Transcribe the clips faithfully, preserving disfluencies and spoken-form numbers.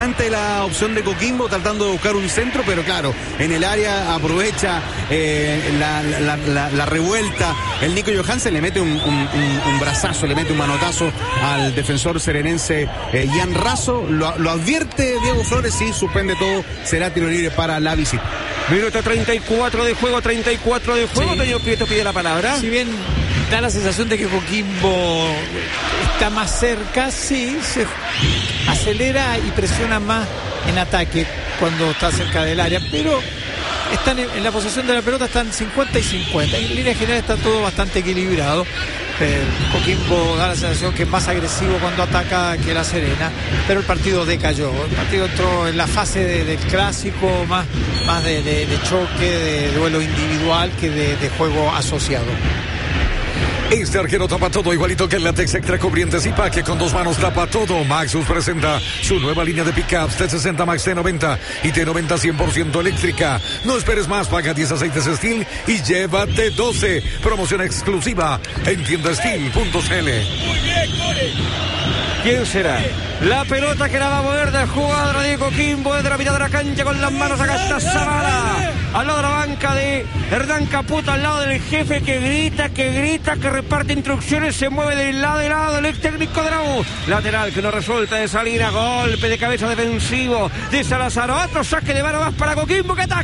ante la opción de Coquimbo tratando de buscar un centro, pero claro, en el área aprovecha eh, la, la, la, la revuelta. El Nico Johansen le mete un, un, un, un brazazo, le mete un manotazo al defensor serenense eh, Jan Razo. Lo, lo advierte Diego Flores y suspende todo. Será tiro libre para la visita. Minuto treinta y cuatro de juego, treinta y cuatro de juego. Sí. Toño Prieto pide la palabra. Si bien da la sensación de que Coquimbo está más cerca, sí, se acelera y presiona más en ataque cuando está cerca del área, pero están en, en la posesión de la pelota, están cincuenta y cincuenta. En línea general está todo bastante equilibrado. Eh, Coquimbo da la sensación que es más agresivo cuando ataca que La Serena, pero el partido decayó. El partido entró en la fase de, del clásico, más, más de, de, de choque, de duelo individual que de, de juego asociado. Este arquero tapa todo, igualito que el látex extra cubriente Zipa, que con dos manos tapa todo. Maxus presenta su nueva línea de pickups T sesenta Max T noventa y T noventa cien por ciento eléctrica. No esperes más, paga diez aceites Steel y llévate doce. Promoción exclusiva en tienda steel punto c l. ¿Quién será? La pelota que la va a mover de jugadora de Coquimbo desde la mitad de la cancha con las manos. Acá está Zavala, al lado de la banca de Hernán Caputo, al lado del jefe que grita, que grita, que reparte instrucciones, se mueve de lado a lado el ex técnico de la U. Lateral que no resulta de salir, a golpe de cabeza defensivo de Salazar. Otro saque de mano más para Coquimbo que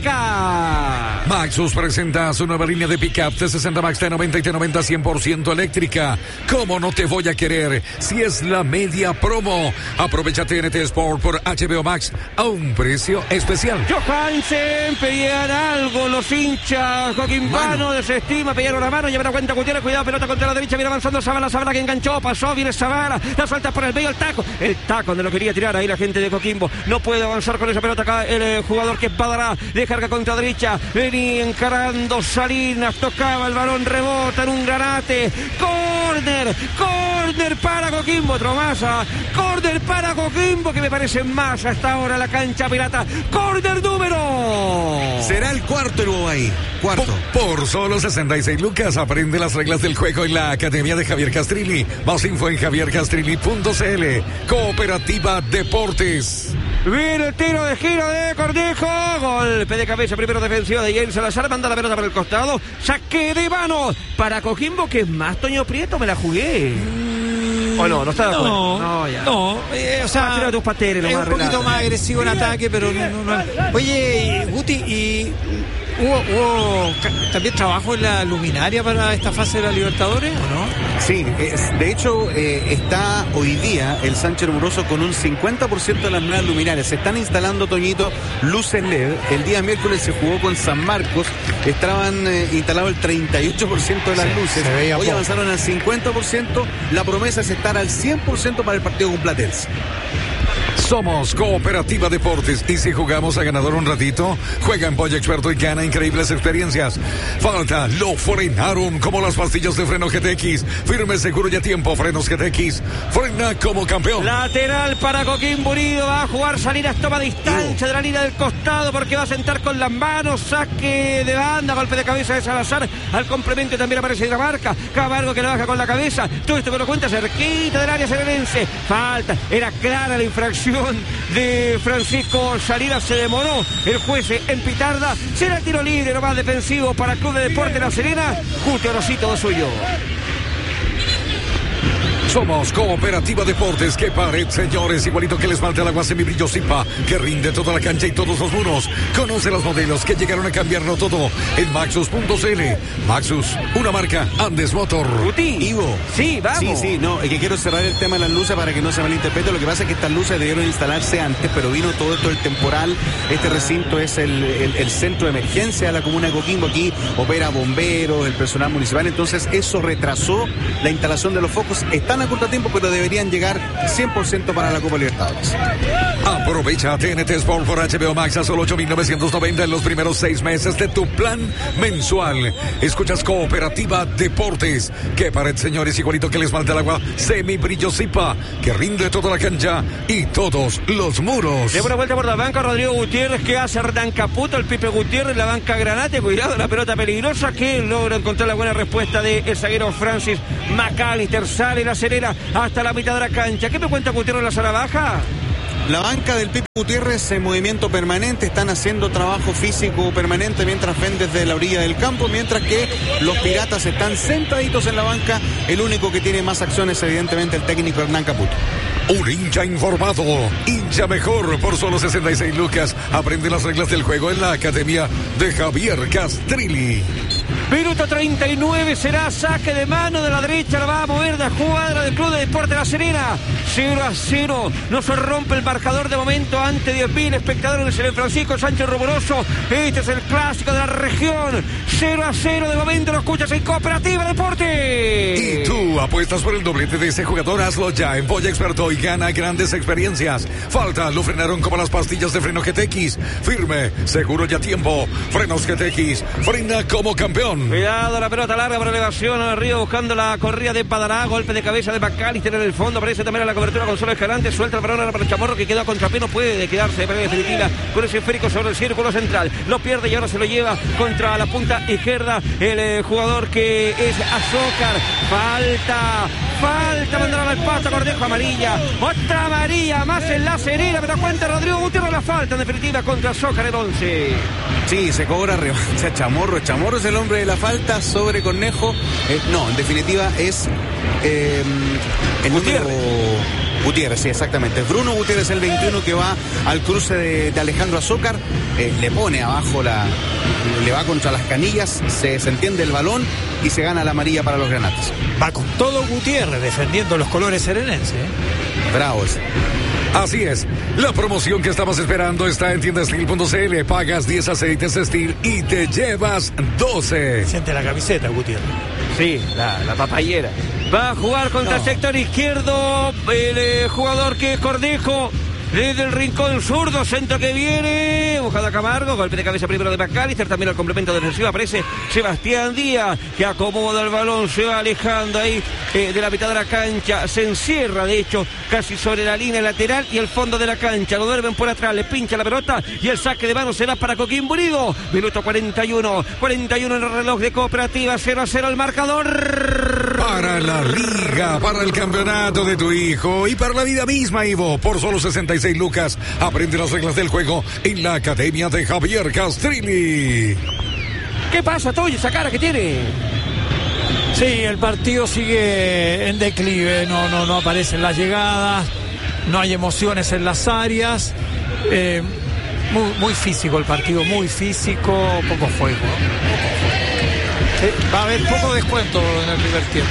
ataca. Maxus presenta su nueva línea de pickup T sesenta Max T noventa y T noventa cien por ciento eléctrica. ¿Cómo no te voy a querer si es la media promo? Aprovecha T N T Sport por H B O Max a un precio especial. Johansen, pedían algo los hinchas coquimbanos, desestima, pidieron la mano, llevan a cuenta Gutiérrez, cuidado, pelota contra la derecha, viene avanzando Zavala, Zavala que enganchó, pasó, viene Zavala, la suelta por el medio, el taco, el taco donde lo quería tirar ahí la gente de Coquimbo, no puede avanzar con esa pelota acá el eh, jugador que es Badará, de carga contra derecha, venía encarando Salinas, tocaba el balón, rebota en un granate, córner, córner para Coquimbo, Tromasa, córner para Coquimbo, que me parece más hasta ahora la cancha pirata, córner número. Será el cuarto el ahí, cuarto. Por, por solo sesenta y seis lucas, aprende las reglas del juego en la Academia de Javier Castrilli. Más info en javier castrilli punto c l. Cooperativa Deportes. Viene el tiro de giro de Cornejo, golpe de cabeza, primero defensivo de James Salazar, manda la pelota por el costado, saque de mano para Coquimbo, que es más, Toño Prieto, me la jugué. ¿O no? ¿No está de acuerdo? No, no, ya. no eh, o sea, a tus pasteles, es un más poquito relato. más agresivo en ataque, pero no, no, no. Oye, Guti, y hubo, hubo ca- también trabajo en la luminaria para esta fase de la Libertadores, ¿o no? Sí, es, de hecho eh, está hoy día el Sánchez Muroso con un cincuenta por ciento de las nuevas luminarias. Se están instalando, Toñito, luces L E D. El día miércoles se jugó con San Marcos, estaban eh, instalados el treinta y ocho por ciento de las Sí, luces. se veía Hoy poco. avanzaron al cincuenta por ciento. La promesa es estar al cien por ciento para el partido con Platense. Somos Cooperativa Deportes y si jugamos a ganador un ratito, juega en Pollo Experto y gana increíbles experiencias. Falta, lo frenaron como las pastillas de freno G T X. Firme, seguro y a tiempo, frenos G T X. Frena como campeón. Lateral para Coquimbo Unido, va a jugar Salinas, toma distancia de la línea del costado porque va a sentar con las manos, saque de banda, golpe de cabeza de Salazar, al complemento también aparece Dinamarca, Camargo que le baja con la cabeza, todo esto que lo cuenta cerquita del área serenense, falta, era clara la infracción de Francisco Salinas, se demoró el juez en pitarda, será tiro libre nomás defensivo para Club de Deporte La Serena, Guti Orosito suyo. Somos Cooperativa Deportes. ¡Qué pared, señores! Igualito que les falta el agua semibrillo Zipa, que rinde toda la cancha y todos los muros. Conoce los modelos que llegaron a cambiarlo todo en maxus punto c l. Maxus, una marca Andes Motor. Guti. Ivo. Sí, vamos. Sí, sí, no, es que quiero cerrar el tema de las luces para que no se malinterprete. Lo que pasa es que estas luces debieron instalarse antes, pero vino todo esto el temporal. Este recinto es el, el, el centro de emergencia de la comuna de Coquimbo. Aquí opera bomberos, el personal municipal. Entonces eso retrasó la instalación de los focos. Están a contratiempo, pero deberían llegar cien por ciento para la Copa Libertadores. Aprovecha T N T Sport por H B O Max a solo ocho mil novecientos noventa en los primeros seis meses de tu plan mensual. Escuchas Cooperativa Deportes. Qué pared, señores, igualito que les falta el agua semibrillo Zipa, que rinde toda la cancha y todos los muros. De buena vuelta por la banca, Rodrigo Gutiérrez, que hace Hernán Caputo, el Pipe Gutiérrez, la banca Granate, cuidado, la pelota peligrosa, que logra encontrar la buena respuesta de el zaguero Francis McAllister, sale la Serena hasta la mitad de la cancha. ¿Qué me cuenta Gutiérrez en la zona baja? La banca del Pipo Gutiérrez en movimiento permanente, están haciendo trabajo físico permanente mientras ven desde la orilla del campo, mientras que los Piratas están sentaditos en la banca. El único que tiene más acciones, evidentemente, el técnico Hernán Caputo. Un hincha informado, hincha mejor, por solo sesenta y seis lucas. Aprende las reglas del juego en la academia de Javier Castrilli. Minuto treinta y nueve, será saque de mano de la derecha, la va a mover la cuadra del Club de Deportes La Serena. cero a cero, no se rompe el marcador de momento ante diez mil espectadores en el Francisco Sánchez Rumoroso. Este es el clásico de la región. cero a cero de momento, lo escuchas en Cooperativa Deportes. Y tú apuestas por el doblete de ese jugador, hazlo ya en Polla Experto y gana grandes experiencias. Falta, lo frenaron como las pastillas de freno G T X. Firme, seguro y a tiempo. Frenos G T X, frena como campeón. Cuidado, la pelota larga por elevación arriba, buscando la corrida de Padará. Golpe de cabeza de McAllister en el fondo. Aparece también a la cobertura Gonzalo Escalante. Suelta el balón ahora para el Chamorro, que quedó a contrapié. No puede quedarse de manera definitiva con ese esférico sobre el círculo central. Lo pierde y ahora se lo lleva contra la punta izquierda el eh, jugador que es Azócar. Falta, falta, mandaron al pasto. Cordejo, amarilla. Otra amarilla más en La Serena. Pero cuenta Rodrigo Gutiérrez la falta en definitiva contra Azócar el once. Sí, se cobra revancha Chamorro. Chamorro es el hombre de la falta sobre Cornejo. Eh, no, en definitiva es eh, el Gutiérrez. número Gutiérrez, sí, exactamente. Bruno Gutiérrez, el veintiuno, que va al cruce de, de Alejandro Azócar. Eh, le pone abajo la... Le va contra las canillas, se, se entiende el balón y se gana la amarilla para los granates. Va con todo Gutiérrez defendiendo los colores serenenses. ¿eh? Bravo ese. Así es, la promoción que estabas esperando está en tienda steel punto c l. Pagas diez aceites Steel y te llevas doce. Siente la camiseta, Gutiérrez. Sí, la, la papayera. Va a jugar contra el No. sector izquierdo el eh, jugador que es Cornejo. Desde el rincón zurdo, centro que viene, buscado a Camargo, golpe de cabeza primero de McAllister, también al complemento defensivo aparece Sebastián Díaz, que acomoda el balón, se va alejando ahí eh, de la mitad de la cancha, se encierra de hecho casi sobre la línea lateral y el fondo de la cancha, lo duermen por atrás, le pincha la pelota y el saque de mano será para Coquimbo Unido. Minuto cuarenta y uno, cuarenta y uno en el reloj de Cooperativa, cero a cero el marcador. Para la liga, para el campeonato de tu hijo y para la vida misma, Ivo, por solo sesenta y seis lucas, aprende las reglas del juego en la academia de Javier Castrilli. ¿Qué pasa, Toyo, esa cara que tiene? Sí, el partido sigue en declive, no, no, no aparecen las llegadas, no hay emociones en las áreas, eh, muy, muy físico el partido, muy físico, poco fuego. ¿no? Sí, va a haber poco descuento en el primer tiempo.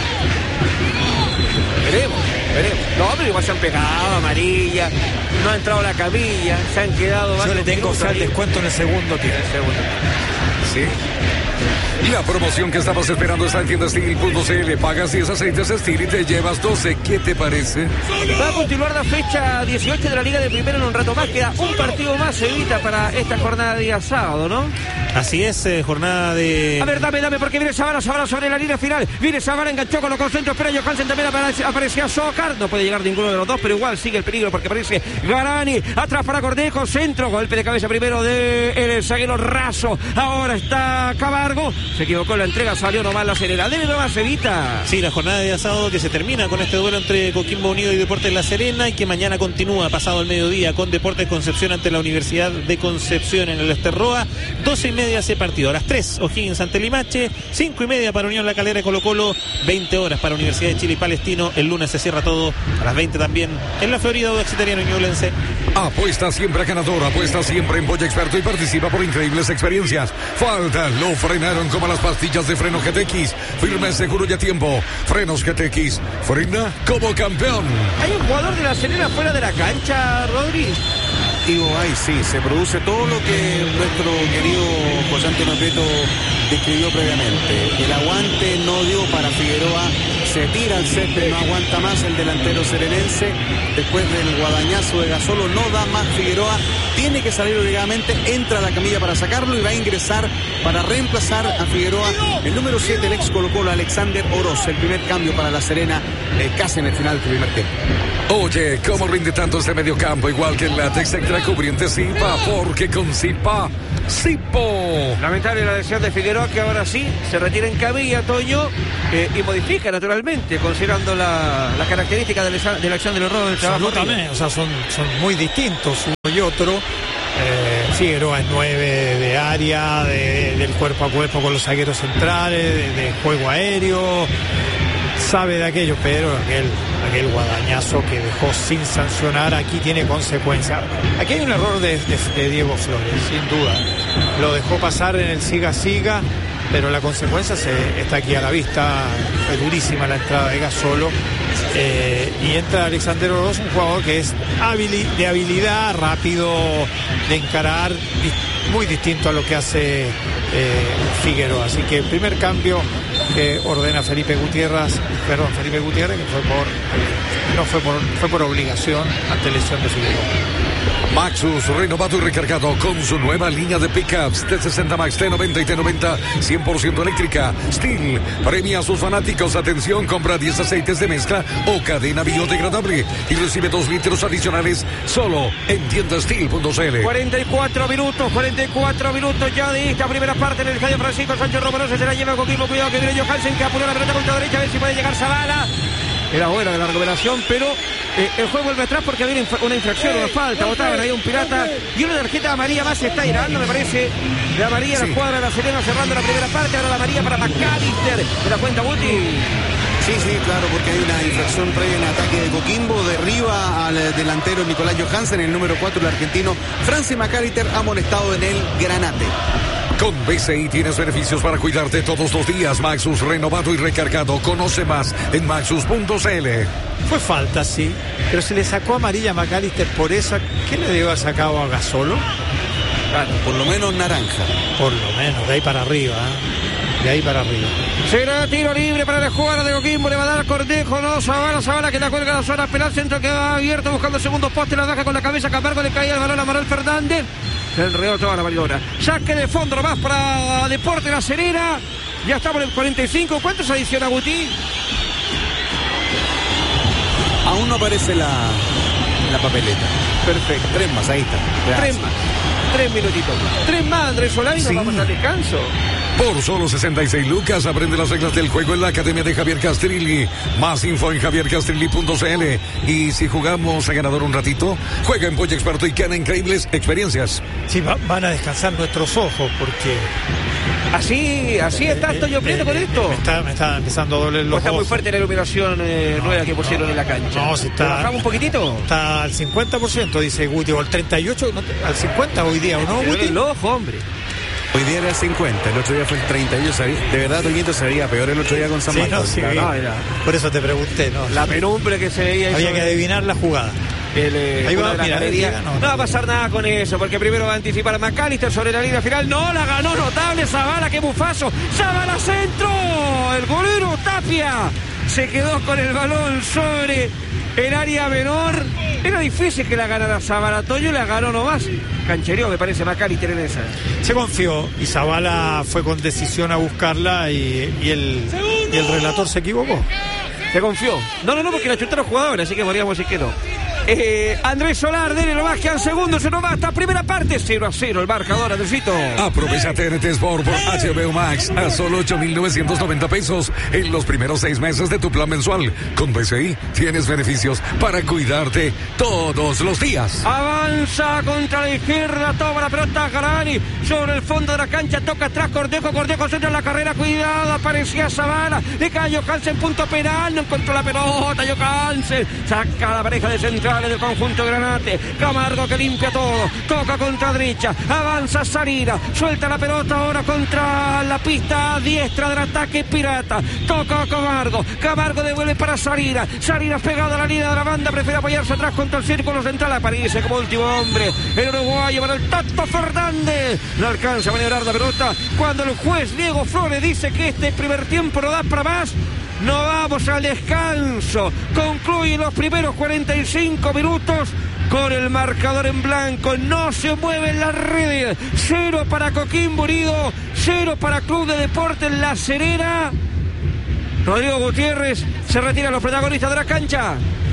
Veremos, veremos. No, pero igual se han pegado, amarilla, no ha entrado la camilla, se han quedado... Yo le tengo minutos fe al ahí. descuento en el segundo tiempo. El segundo. Sí. La promoción que estabas esperando está en tienda steel punto c l. Pagas diez aceites Steel y te llevas doce. ¿Qué te parece? Va a continuar la fecha dieciocho de la Liga de Primera en un rato más. Queda un partido más, Evita, para esta jornada de día sábado, ¿no? Así es, eh, jornada de... A ver, dame, dame, porque viene Zavala, Zavala sobre la línea final. Viene Zavala, enganchó con los concentros, pero Johansen también aparece, aparecía Zócar. No puede llegar ninguno de los dos, pero igual sigue el peligro porque aparece Garani. Atrás para Cornejo, centro, golpe de cabeza primero de el zaguero Razo. Ahora está Camargo. Se equivocó en la entrega, salió nomás La Serena. Debe nomás, Evita. Sí, la jornada de día sábado que se termina con este duelo entre Coquimbo Unido y Deportes La Serena y que mañana continúa pasado el mediodía con Deportes Concepción ante la Universidad de Concepción en el Esterroa. doce y media ese partido. A las tres, O'Higgins ante Limache. cinco y media para Unión La Calera y Colo Colo. veinte horas para Universidad de Chile y Palestino. El lunes se cierra todo. A las veinte también en la Florida, Udexitariano y Ñublense. Apuesta siempre a ganador, apuesta siempre en Polla Experto y participa por increíbles experiencias. Falta, lo frenaron como las pastillas de freno G T X. Firme, seguro y a tiempo. Frenos G T X, frena como campeón. Hay un jugador de La Serena fuera de la cancha, Rodri. Digo, ay, sí, se produce todo lo que nuestro querido José Antonio Prieto describió previamente. El aguante no dio para Figueroa, se tira al césped, no aguanta más el delantero serenense. Después del guadañazo de Gasolo, no da más Figueroa, tiene que salir obligadamente, entra a la camilla para sacarlo y va a ingresar para reemplazar a Figueroa el número siete, el ex Colo Colo, Alexander Oroz. El primer cambio para La Serena, eh, casi en el final del primer tiempo. Oye, ¿cómo rinde tanto este mediocampo? Igual que el Látex Extra extra cubriente Zipa, porque con Zipa, Zipo. Lamentable la lesión de Figueroa, que ahora sí se retira en camilla, Toño, eh, y modifica naturalmente, considerando la, la característica de la, de la acción de los robos del trabajo. Absolutamente, o sea, son, son muy distintos uno y otro. Eh, Figueroa es nueve de área, de, del cuerpo a cuerpo con los zagueros centrales, de, de juego aéreo, sabe de aquello, pero aquel, aquel guadañazo que dejó sin sancionar aquí tiene consecuencias. Aquí hay un error de, de, de Diego Flores, sin duda. Lo dejó pasar en el siga-siga, pero la consecuencia se, está aquí a la vista. Fue durísima la entrada de Gasolo. Eh, y entra Alexander Oroz, un jugador que es habili, de habilidad, rápido de encarar, muy distinto a lo que hace eh, Figueroa. Así que el primer cambio que ordena Felipe Gutiérrez, perdón, Felipe Gutiérrez, que fue por, no fue por, fue por obligación ante lesión de Figueroa. Maxus, renovado y recargado con su nueva línea de pickups T sesenta Max, T noventa y T noventa cien por ciento eléctrica. Steel premia a sus fanáticos. Atención, compra diez aceites de mezcla o cadena biodegradable y recibe dos litros adicionales solo en tienda steel punto c l. cuarenta y cuatro minutos, cuarenta y cuatro minutos ya de esta primera parte en el estadio Francisco Sánchez Romero. Se la lleva Coquimbo, cuidado que viene Johansen, que apuró la pelota contra derecha, a ver si puede llegar Zavala. Era buena de la recuperación, pero eh, el juego vuelve atrás porque había una infracción, una falta, botaban ahí un pirata y una tarjeta amarilla más se está irando, me parece, de amarilla sí. La escuadra de la Serena cerrando la primera parte, ahora la amarilla para McAllister, ¿te la cuenta Guti? Sí, sí, claro, porque hay una infracción previa en ataque de Coquimbo, derriba al delantero Nicolás Johansen, el número cuatro, el argentino Francis McAllister, amonestado en el Granate. Con B C I tienes beneficios para cuidarte todos los días. Maxus renovado y recargado. Conoce más en maxus punto c l. Fue falta, sí, pero se le sacó amarilla a McAllister por esa. ¿Qué le debe haber sacado a Gasolo? Claro, por lo menos naranja. Por lo menos, de ahí para arriba, ¿eh? De ahí para arriba. Será tiro libre para la jugada de Coquimbo, le va a dar Cornejo, no, Zavala, Zavala que la cuelga en la zona penal, centro que va abierto buscando el segundo poste, la baja con la cabeza, Camargo le caía el balón a Manuel Fernández. Se enredó toda la varidora. Saque de fondo nomás para Deportes La Serena. Ya estamos en el cuarenta y cinco. ¿Cuántos adiciona Guti? Aún no aparece la, la papeleta. Perfecto. Tres más, ahí está. Gracias. Tres más. Tres minutitos más. Tres más, Andrés Solari, nos sí. Vamos al descanso. Por solo sesenta y seis lucas, aprende las reglas del juego en la Academia de Javier Castrilli. Más info en javier castrilli punto c l. Y si jugamos a ganador un ratito, juega en Polla Experto y gana increíbles experiencias. Sí, va, van a descansar nuestros ojos porque... Así, así está eh, yo Prieto eh, con esto. Me está, me está empezando a doler los está ojos. Muy fuerte la iluminación eh, no, nueva que pusieron no, en la cancha. No, si está... ¿Bajamos un poquitito? Está al cincuenta por ciento, dice Guti, o al treinta y ocho por ciento, no, al cincuenta por ciento hoy día, ¿o no, Guti? El ojo, hombre. Hoy día era el cincuenta, el otro día fue el treinta y ocho. De verdad, Toñito, se veía peor el otro día con San sí, Marcos. No, sí, no, era... Por eso te pregunté, ¿no? La penumbre que se veía. Había que adivinar la jugada. El, eh, Ahí va, mira, llega, no, no, no va a pasar nada con eso, porque primero va a anticipar a McAllister sobre la línea final. No, la ganó notable Zavala, qué bufazo. Zavala centro, el golero Tapia se quedó con el balón sobre el área menor. Era difícil que la ganara Zavala, Toño la ganó nomás. Canchereó, me parece, McAllister en esa. Se confió y Zavala fue con decisión a buscarla y, y, el, y el relator se equivocó. Se confió. No, no, no, porque la chutaron los jugadores, así que podríamos decir que no. Eh, Andrés Solar, dele nomás que al segundo se nos va hasta primera parte, cero a cero el marcador, Andresito. Aprovecha T N T Sport por H B O Max a solo ocho mil novecientos noventa pesos en los primeros seis meses de tu plan mensual. Con B C I tienes beneficios para cuidarte todos los días. Avanza contra la izquierda, toma la pelota Garani sobre el fondo de la cancha, toca atrás Cordejo, Cordejo centra la carrera, cuidado, aparecía Zavala, le cae Johansen, punto penal, no encontró la pelota, Johansen, saca la pareja de central del conjunto Granate. Camargo que limpia todo, toca contra derecha, avanza Sarira, suelta la pelota ahora contra la pista diestra del ataque pirata, toca Camargo, Camargo devuelve para Sarira, Sarira pegado a la línea de la banda, prefiere apoyarse atrás contra el círculo central, aparece como último hombre el uruguayo para el Tato Fernández, no alcanza a maniobrar la pelota cuando el juez Diego Flores dice que este primer tiempo no da para más. No vamos al descanso. Concluyen los primeros cuarenta y cinco minutos con el marcador en blanco. No se mueven las redes. Cero para Coquimbo Unido, cero para Club de Deportes La Serena. Rodrigo Gutiérrez, se retiran los protagonistas de la cancha.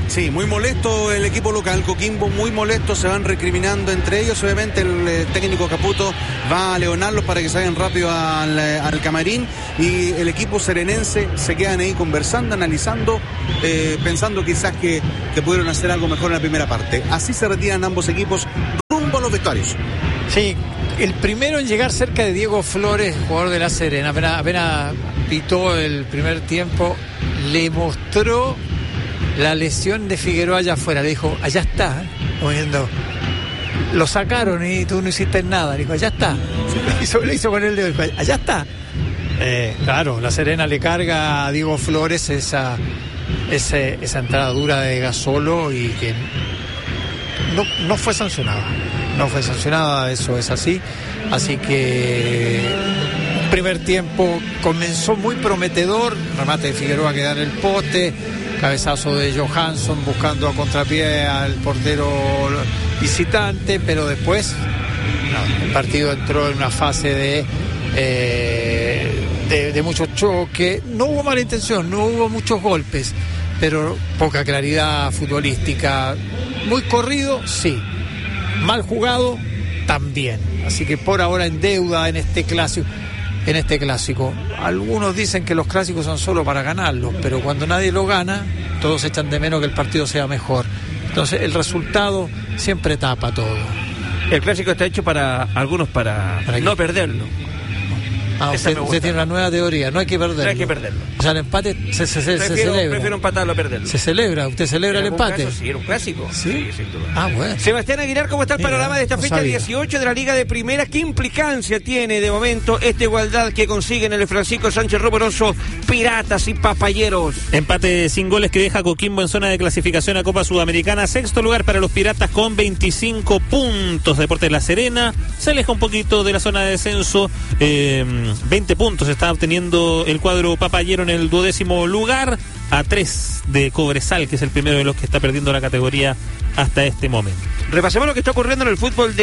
Sí, muy molesto el equipo local, Coquimbo muy molesto, se van recriminando entre ellos. Obviamente el eh, técnico Caputo va a leonarlos para que salgan rápido al, eh, al camarín, y el equipo serenense se quedan ahí conversando, analizando, eh, pensando quizás que, que pudieron hacer algo mejor en la primera parte. Así se retiran ambos equipos rumbo a los vestuarios. Sí, el primero en llegar cerca de Diego Flores, jugador de La Serena, apenas, apenas pitó el primer tiempo, le mostró la lesión de Figueroa allá afuera. Le dijo, allá está, oyendo. Lo sacaron y tú no hiciste nada. Le dijo, allá está. Le hizo, le hizo con el dedo, dijo, allá está. Eh, claro, La Serena le carga a Diego Flores esa, ese, esa entrada dura de Gasolo, y que no, no fue sancionada. No fue sancionada, eso es así. Así que primer tiempo comenzó muy prometedor. Remate de Figueroa que da en el poste, cabezazo de Johansson buscando a contrapié al portero visitante, pero después no, el partido entró en una fase de, eh, de, de mucho choque. No hubo mala intención, no hubo muchos golpes, pero poca claridad futbolística. Muy corrido, sí. Mal jugado, también. Así que por ahora en deuda en este clásico. En este clásico. Algunos dicen que los clásicos son solo para ganarlos, pero cuando nadie lo gana, todos echan de menos que el partido sea mejor. Entonces el resultado siempre tapa todo. El clásico está hecho para algunos para, ¿Para no perderlo. Ah, usted, usted tiene una nueva teoría, no hay que perderlo. No hay que perderlo. O sea, el empate se, se, se, prefiero, se celebra. Prefiero empatarlo a perderlo. Se celebra, usted celebra el empate. Caso, sí, era un clásico. ¿Sí? Sí, sin duda. Ah, bueno. Sebastián Aguilar, ¿cómo está el Mira, panorama de esta no fecha sabía. dieciocho de la Liga de Primera? ¿Qué implicancia tiene de momento esta igualdad que consiguen el Francisco Sánchez Rumoroso, Piratas y Papayeros? Empate sin goles que deja Coquimbo en zona de clasificación a Copa Sudamericana. Sexto lugar para los Piratas con veinticinco puntos. Deportes La Serena se aleja un poquito de la zona de descenso. Eh, veinte puntos está obteniendo el cuadro papayero en el duodécimo lugar, a tres de Cobresal, que es el primero de los que está perdiendo la categoría hasta este momento. Repasemos lo que está ocurriendo en el fútbol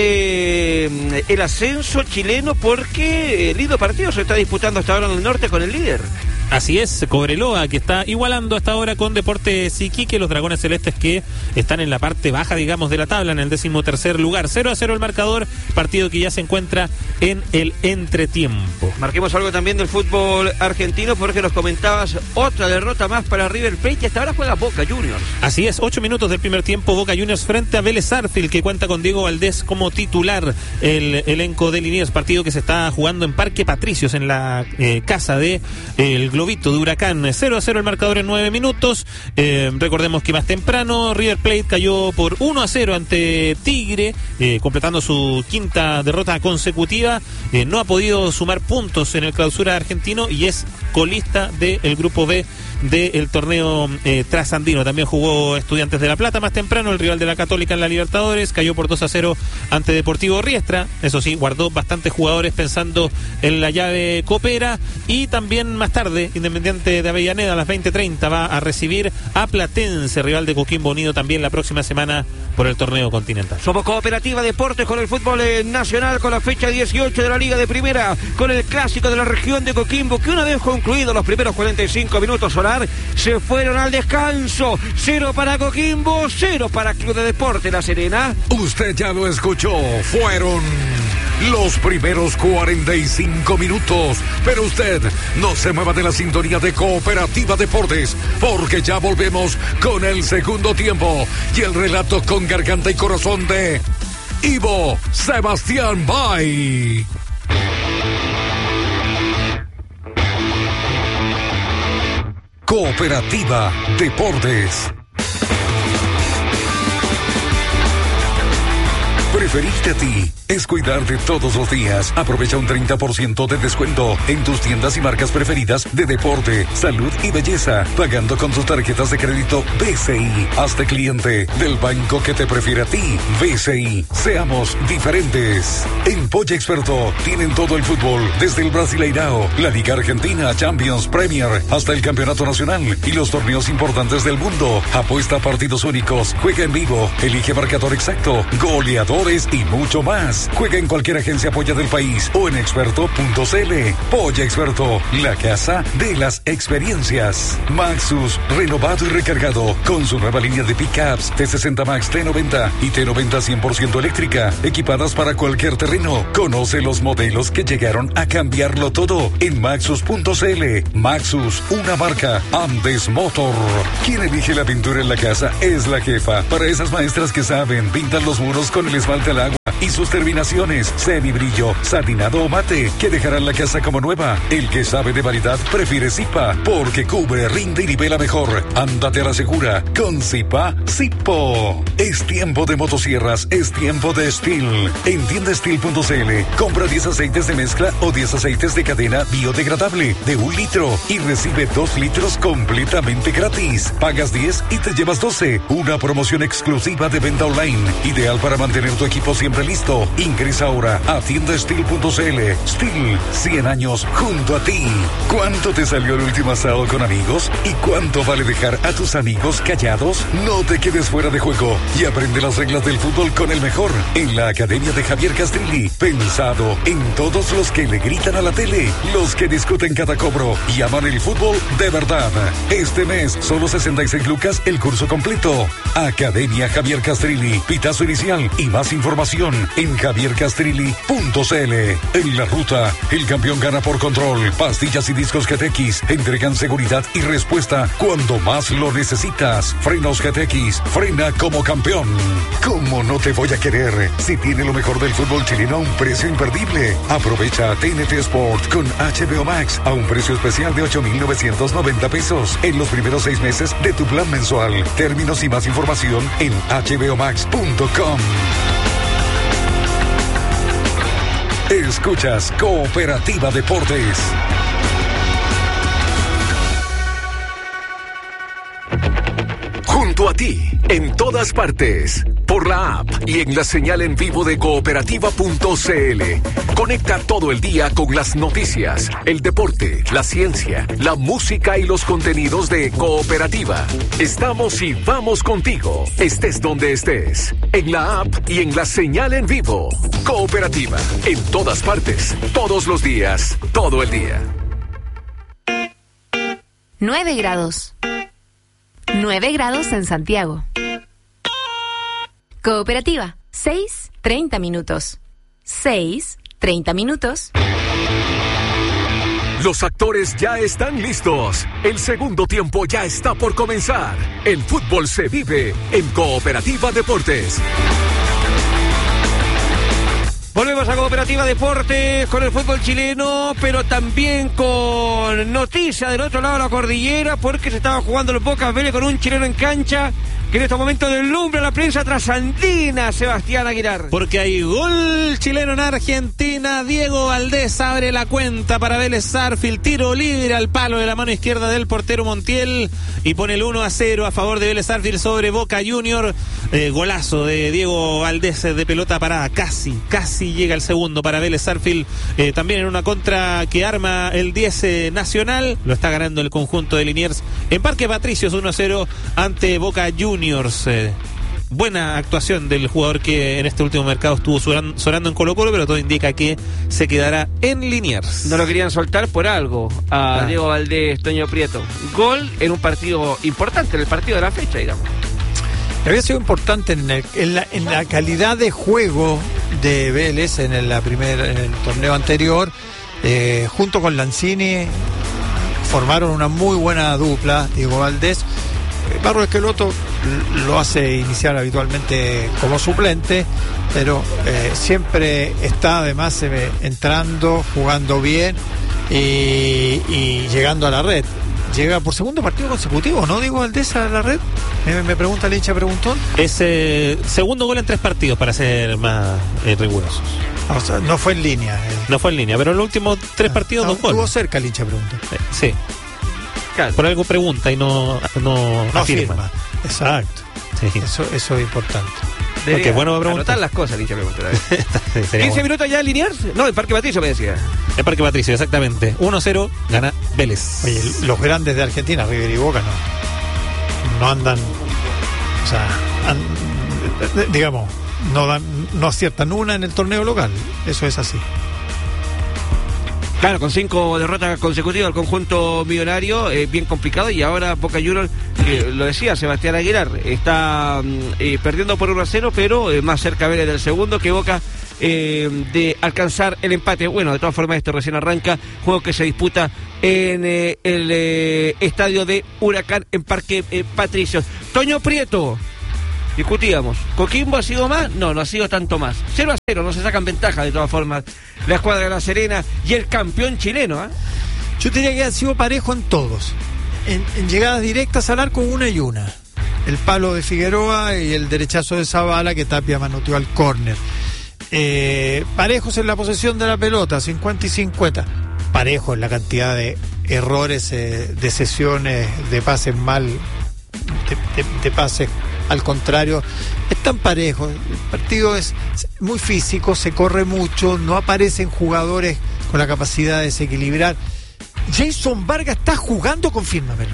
de el ascenso chileno, porque el lindo partido se está disputando hasta ahora en el norte con el líder. Así es, Cobreloa, que está igualando hasta ahora con Deportes Iquique, los Dragones Celestes que están en la parte baja, digamos, de la tabla, en el décimo tercer lugar. cero a cero el marcador, partido que ya se encuentra en el entretiempo. Marquemos algo también del fútbol argentino, porque nos comentabas otra derrota más para River Plate, y hasta ahora juega Boca Juniors. Así es, ocho minutos del primer tiempo, Boca Juniors frente a Vélez Sarsfield, que cuenta con Diego Valdés como titular. El elenco de Liniers, partido que se está jugando en Parque Patricios, en la eh, casa de eh, el Globito de Huracán. Cero a cero el marcador en nueve minutos. Eh, recordemos que más temprano River Plate cayó por uno a cero ante Tigre, eh, completando su quinta derrota consecutiva. Eh, no ha podido sumar puntos en el clausura argentino y es colista del grupo B del torneo eh, trasandino. También jugó Estudiantes de La Plata más temprano, el rival de la Católica en la Libertadores, cayó por dos a cero ante Deportivo Riestra. Eso sí, guardó bastantes jugadores pensando en la llave copera. Y también más tarde, Independiente de Avellaneda a las veinte treinta va a recibir a Platense, rival de Coquimbo Unido, también la próxima semana por el torneo continental. Somos Cooperativa Deportes con el fútbol eh, nacional, con la fecha dieciocho de la Liga de Primera, con el clásico de la región de Coquimbo, que una vez concluidos los primeros cuarenta y cinco minutos solar, se fueron al descanso. Cero para Coquimbo, cero para Club de Deportes La Serena. Usted ya lo escuchó, fueron los primeros cuarenta y cinco minutos, pero usted no se mueva de la sintonía de Cooperativa Deportes, porque ya volvemos con el segundo tiempo y el relato con garganta y corazón de Ivo Sebastián Bay. Cooperativa Deportes. Preferirte a ti es cuidarte todos los días. Aprovecha un treinta por ciento de descuento en tus tiendas y marcas preferidas de deporte, salud y belleza, pagando con tus tarjetas de crédito B C I. Hazte cliente del banco que te prefiere a ti. B C I. Seamos diferentes. En Polla Experto tienen todo el fútbol, desde el Brasileirao, la Liga Argentina, Champions, Premier, hasta el Campeonato Nacional y los torneos importantes del mundo. Apuesta a partidos únicos, juega en vivo, elige marcador exacto, goleadores viajes y mucho más. Juega en cualquier agencia Polla del país o en experto punto c l. Polla Experto, la casa de las experiencias. Maxus, renovado y recargado con su nueva línea de pickups T sesenta Max, T noventa y T noventa cien por ciento eléctrica, equipadas para cualquier terreno. Conoce los modelos que llegaron a cambiarlo todo en maxus punto c l. Maxus, una marca Andes Motor. Quien elige la pintura en la casa es la jefa. Para esas maestras que saben, pintan los muros con el esmalte al agua y sus terminaciones, semibrillo, satinado o mate, que dejarán la casa como nueva. El que sabe de variedad prefiere Zipa, porque cubre, rinde y nivela mejor. Ándate a la segura con Zipa Zippo. Es tiempo de motosierras, es tiempo de Steel. En tienda steel punto c l, compra diez aceites de mezcla o diez aceites de cadena biodegradable de un litro y recibe dos litros completamente gratis. Pagas diez y te llevas doce. Una promoción exclusiva de venta online, ideal para mantener tu equipo siempre listo. Ingresa ahora a tienda steel punto c l. Steel, cien años junto a ti. ¿Cuánto te salió el último asado con amigos? ¿Y cuánto vale dejar a tus amigos callados? No te quedes fuera de juego y aprende las reglas del fútbol con el mejor en la Academia de Javier Castrilli. Pensado en todos los que le gritan a la tele, los que discuten cada cobro y aman el fútbol de verdad. Este mes, solo sesenta y seis lucas el curso completo. Academia Javier Castrilli, pitazo inicial y más información en javier castrilli punto c l. En la ruta, el campeón gana por control. Pastillas y discos G T X entregan seguridad y respuesta cuando más lo necesitas. Frenos G T X, frena como campeón. ¿Cómo no te voy a querer si tiene lo mejor del fútbol chileno a un precio imperdible? Aprovecha T N T Sport con H B O Max a un precio especial de ocho mil novecientos noventa pesos en los primeros seis meses de tu plan mensual. Términos y más información en h b o max punto com. Escuchas Cooperativa Deportes. Junto a ti, en todas partes, por la app y en la señal en vivo de cooperativa punto c l. Conecta todo el día con las noticias, el deporte, la ciencia, la música y los contenidos de Cooperativa. Estamos y vamos contigo, estés donde estés, en la app y en la señal en vivo. Cooperativa, en todas partes, todos los días, todo el día. nueve grados. nueve grados en Santiago. Cooperativa, seis, treinta minutos. seis, treinta minutos. Los actores ya están listos. El segundo tiempo ya está por comenzar. El fútbol se vive en Cooperativa Deportes. Volvemos a Cooperativa Deportes con el fútbol chileno, pero también con noticia del otro lado de la cordillera, porque se estaba jugando los Boca Vélez con un chileno en cancha que en estos momentos deslumbra la prensa trasandina, Sebastián Aguilar. Porque hay gol chileno en Argentina. Diego Valdés abre la cuenta para Vélez Sarsfield. Tiro libre al palo de la mano izquierda del portero Montiel y pone el uno a cero a favor de Vélez Sarsfield sobre Boca Junior. Eh, golazo de Diego Valdés de pelota parada. Casi, casi llega el segundo para Vélez Sarsfield. Eh, también en una contra que arma el diez eh, Nacional. Lo está ganando el conjunto de Liniers en Parque Patricios uno a cero ante Boca Juniors. Eh, buena actuación del jugador que en este último mercado estuvo sonando en Colo Colo, pero todo indica que se quedará en Liniers. No lo querían soltar por algo a ah. Diego Valdés, Toño Prieto. Gol en un partido importante, en el partido de la fecha, digamos. Había sido importante en, el, en, la, en la calidad de juego de Vélez en el, la primer, en el torneo anterior. Eh, junto con Lanzini formaron una muy buena dupla. Diego Valdés, Barro Esqueloto lo hace iniciar habitualmente como suplente, pero eh, siempre está además eh, entrando, jugando bien y, y llegando a la red. Llega por segundo partido consecutivo, ¿no? Diego Valdés a la red. Me, me pregunta el hincha preguntón. Es eh, segundo gol en tres partidos, para ser más eh, rigurosos. O sea, no fue en línea. Eh. No fue en línea, pero en los últimos tres partidos no, dos goles. Estuvo cerca el hincha preguntón. Eh, sí. Claro. Por algo pregunta y no, no, no afirma. afirma. Exacto. Sí. Eso, eso es importante. Okay, bueno, anotar las cosas, dice pregunta. quince bueno. minutos ya alinear. No, el Parque Patricio me decía. El Parque Patricio, exactamente. uno a cero, gana Vélez. Oye, los grandes de Argentina, River y Boca, no, no andan. O sea, and, digamos, no dan, no aciertan una en el torneo local. Eso es así. Claro, con cinco derrotas consecutivas el conjunto millonario, eh, bien complicado, y ahora Boca Juniors, eh, lo decía Sebastián Aguilar, está eh, perdiendo por uno a cero, pero eh, más cerca Vélez del segundo que Boca eh, de alcanzar el empate. Bueno, de todas formas esto recién arranca, juego que se disputa en eh, el eh, estadio de Huracán en Parque eh, Patricios. Toño Prieto. Discutíamos, ¿Coquimbo ha sido más? No, no ha sido tanto más. cero a cero, no se sacan ventaja de todas formas la escuadra de La Serena y el campeón chileno. ¿eh? Yo diría que ha sido parejo en todos. En, en llegadas directas al arco, una y una. El palo de Figueroa y el derechazo de Zavala que Tapia manoteó al córner. Eh, parejos en la posesión de la pelota, cincuenta y cincuenta. Parejo en la cantidad de errores, eh, de sesiones, de pases mal, de, de, de pases al contrario, están parejos. El partido es muy físico, se corre mucho, no aparecen jugadores con la capacidad de desequilibrar. Jason Vargas está jugando, confírmamelo.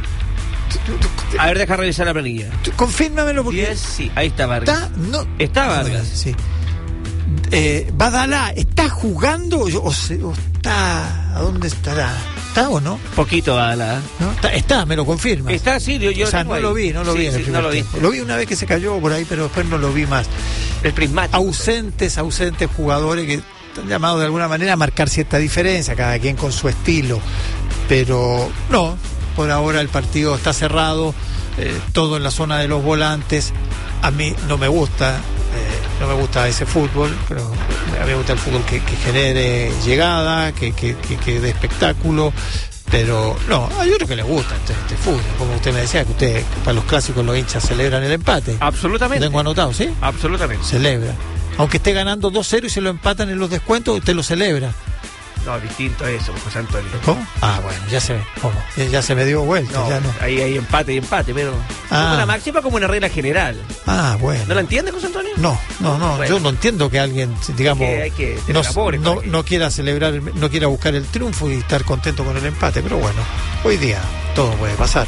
A ver, deja revisar la planilla. Confírmamelo porque... diez, sí, ahí está Vargas. Está, no, está Vargas. Sí. Eh, Badalá, ¿está jugando o, se, o está... ¿A dónde estará? ¿Está o no? Poquito Badalá. ¿No? Está, está, me lo confirma. Está, sí, yo, yo o sea, no ahí. lo vi, no lo sí, vi en el sí, primer no lo tiempo. vi. Lo vi una vez que se cayó por ahí, pero después no lo vi más. El prismático. Ausentes, ausentes jugadores que están llamados de alguna manera a marcar cierta diferencia, cada quien con su estilo. Pero no, por ahora el partido está cerrado, eh, todo en la zona de los volantes. A mí no me gusta, eh, no me gusta ese fútbol, pero a mí me gusta el fútbol que, que genere llegada, que, que, que, que dé espectáculo. Pero no, hay otro que le gusta este, este fútbol, como usted me decía, que usted, que para los clásicos los hinchas celebran el empate. Absolutamente. Lo tengo anotado, ¿sí? Absolutamente. Celebra. Aunque esté ganando dos cero y se lo empatan en los descuentos, usted lo celebra. No, distinto a eso, José Antonio. ¿Cómo? Ah, bueno, ya se ¿cómo? Ya, ya se me dio vuelta. No, ya no. ahí hay empate y empate, pero Ah. como una máxima, como una regla general. Ah, bueno. ¿No la entiende, José Antonio? No, no, no, Bueno. yo no entiendo que alguien, digamos, Hay que- hay que tener no, amores no, para que- no quiera celebrar, el- no quiera buscar el triunfo y estar contento con el empate, pero bueno, hoy día todo puede pasar.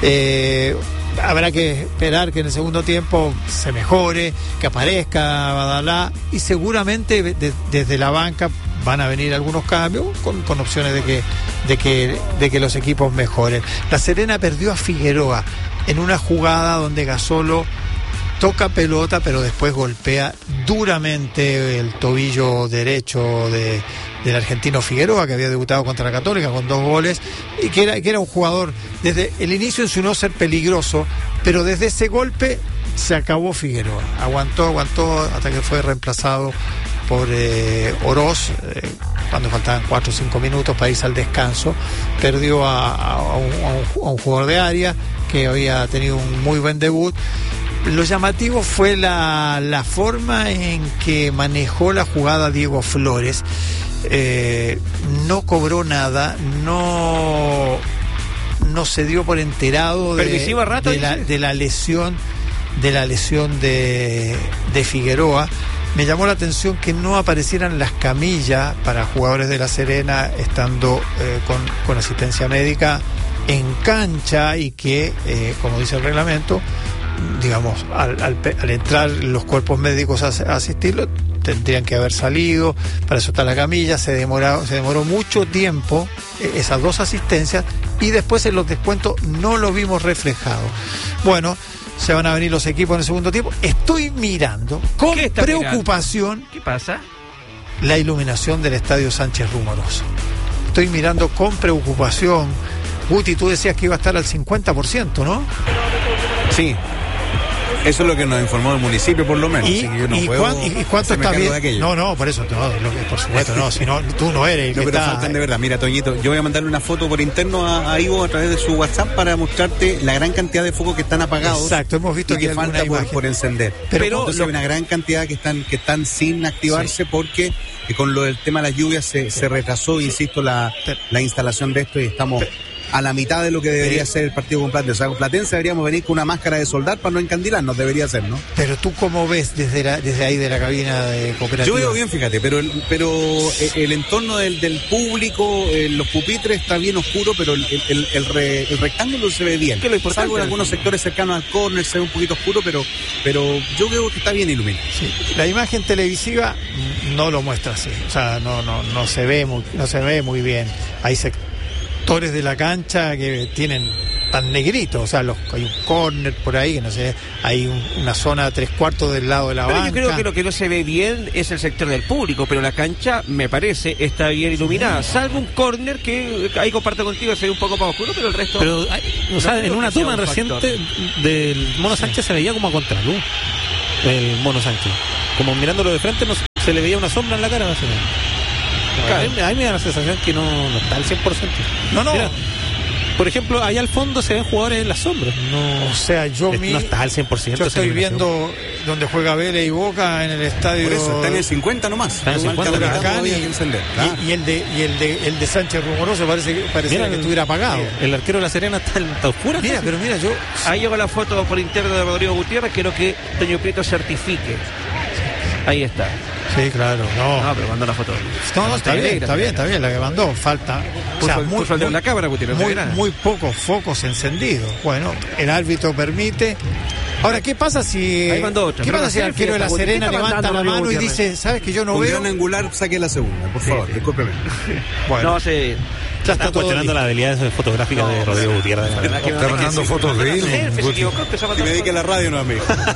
Eh, habrá que esperar que en el segundo tiempo se mejore, que aparezca Badalá y seguramente de- desde la banca van a venir algunos cambios con, con opciones de que, de que de que los equipos mejoren. La Serena perdió a Figueroa en una jugada donde Gasolo toca pelota, pero después golpea duramente el tobillo derecho de, del argentino Figueroa, que había debutado contra la Católica con dos goles, y que era, que era un jugador, desde el inicio enseñó a ser peligroso, pero desde ese golpe se acabó Figueroa. Aguantó, aguantó hasta que fue reemplazado por eh, Oroz, eh, cuando faltaban cuatro o cinco minutos para irse al descanso. Perdió a, a, a, un, a, un, a un jugador de área que había tenido un muy buen debut. Lo llamativo fue la, la forma en que manejó la jugada Diego Flores. Eh, no cobró nada, no, no se dio por enterado de, Permisivo a rato, de, la, dice. de la lesión de la lesión de, de Figueroa. Me llamó la atención que no aparecieran las camillas para jugadores de La Serena estando eh, con, con asistencia médica en cancha, y que, eh, como dice el reglamento, digamos, al, al, al entrar los cuerpos médicos a, a asistirlo, tendrían que haber salido. Para eso está la camilla. Se demoró, se demoró mucho tiempo eh, esas dos asistencias, y después en los descuentos no lo vimos reflejado. Bueno, se van a venir los equipos en el segundo tiempo. Estoy mirando con ¿Qué está preocupación mirando? ¿Qué pasa? la iluminación del Estadio Sánchez Rumoroso. Estoy mirando con preocupación. Guti, tú decías que iba a estar al cincuenta por ciento, ¿no? Sí. Eso es lo que nos informó el municipio, por lo menos. ¿Y, así que yo no y, puedo cuán- y- y cuánto hacerme está cargo bien? de aquello. No, no, por eso, no, lo que- por supuesto, no, si no, tú no eres el No, que pero está- faltan de verdad. Mira, Toñito, yo voy a mandarle una foto por interno a, a Ivo a través de su WhatsApp para mostrarte la gran cantidad de focos que están apagados. Exacto, hemos visto y aquí que alguna falta por, imagen. por encender. Pero Entonces lo- hay una gran cantidad que están que están sin activarse porque eh, con lo del tema de las lluvias se, se retrasó, insisto, la, la instalación de esto, y estamos a la mitad de lo que debería ser el partido con Platense. O sea, con Platense deberíamos venir con una máscara de soldar para no encandilarnos, debería ser, ¿no? Pero tú, ¿cómo ves desde la, desde ahí de la cabina de Cooperativa? Yo veo bien, fíjate, pero el, pero el entorno del, del público, eh, los pupitres está bien oscuro, pero el, el, el, re, el rectángulo se ve bien. Que lo importante, salvo en algunos sectores cercanos al córner se ve un poquito oscuro, pero, pero yo veo que está bien iluminado. Sí. La imagen televisiva no lo muestra así, o sea, no, no, no se ve muy, no se ve muy bien. Hay sectores de la cancha que tienen tan negrito, o sea, los, hay un córner por ahí, que no sé, hay un, una zona tres cuartos del lado de la pero banca. Yo creo que lo que no se ve bien es el sector del público, pero la cancha, me parece, está bien iluminada, salvo un córner que ahí comparto contigo, se ve un poco más oscuro, pero el resto... Pero, hay, o sea, en una toma reciente del Mono Sánchez se veía como a contraluz, el Mono Sánchez. Como mirándolo de frente, no, se le veía una sombra en la cara, básicamente. Claro. A, mí, a mí me da la sensación que no, no está al cien por ciento. No, no. Mira, por ejemplo, allá al fondo se ven jugadores en la sombra. No, o sea, yo es, mi, no está al cien por ciento. Yo estoy viendo donde juega Vélez y Boca en el estadio. Por eso, está en el cincuenta nomás. Está en el cincuenta. Huracán y, y, claro. y, y el de y el de el de Sánchez Rumoroso parece, parece que estuviera apagado. El arquero de La Serena está, está oscuro. Mira, pero mira, yo... Ahí llegó la foto por interno de Rodrigo Gutiérrez, quiero que Toño Prieto certifique. Ahí está. Sí, claro, no. No, pero mandó la foto. No, no, está bien, está bien, está bien, la que mandó. Falta. O sea, puso, muy, puso el dedo en muy, la cámara, Gutiérrez. muy, muy pocos focos encendidos. Bueno, el árbitro permite. Ahora, ¿qué pasa si Ahí mandó otra. ¿qué pasa si el arquero de La Serena levanta la mano y dice, ¿sabes que yo no con veo? gran angular, saque la segunda, por Sí, favor, sí. discúlpeme. Bueno, no sé. Ya está Están todo cuestionando listo. la habilidad fotográfica no, de Rodrigo Gutiérrez. La verdad que Está mandando fotos de él. Se, se equivocó, empezó a Que mandar me dedique a la radio, no a mí.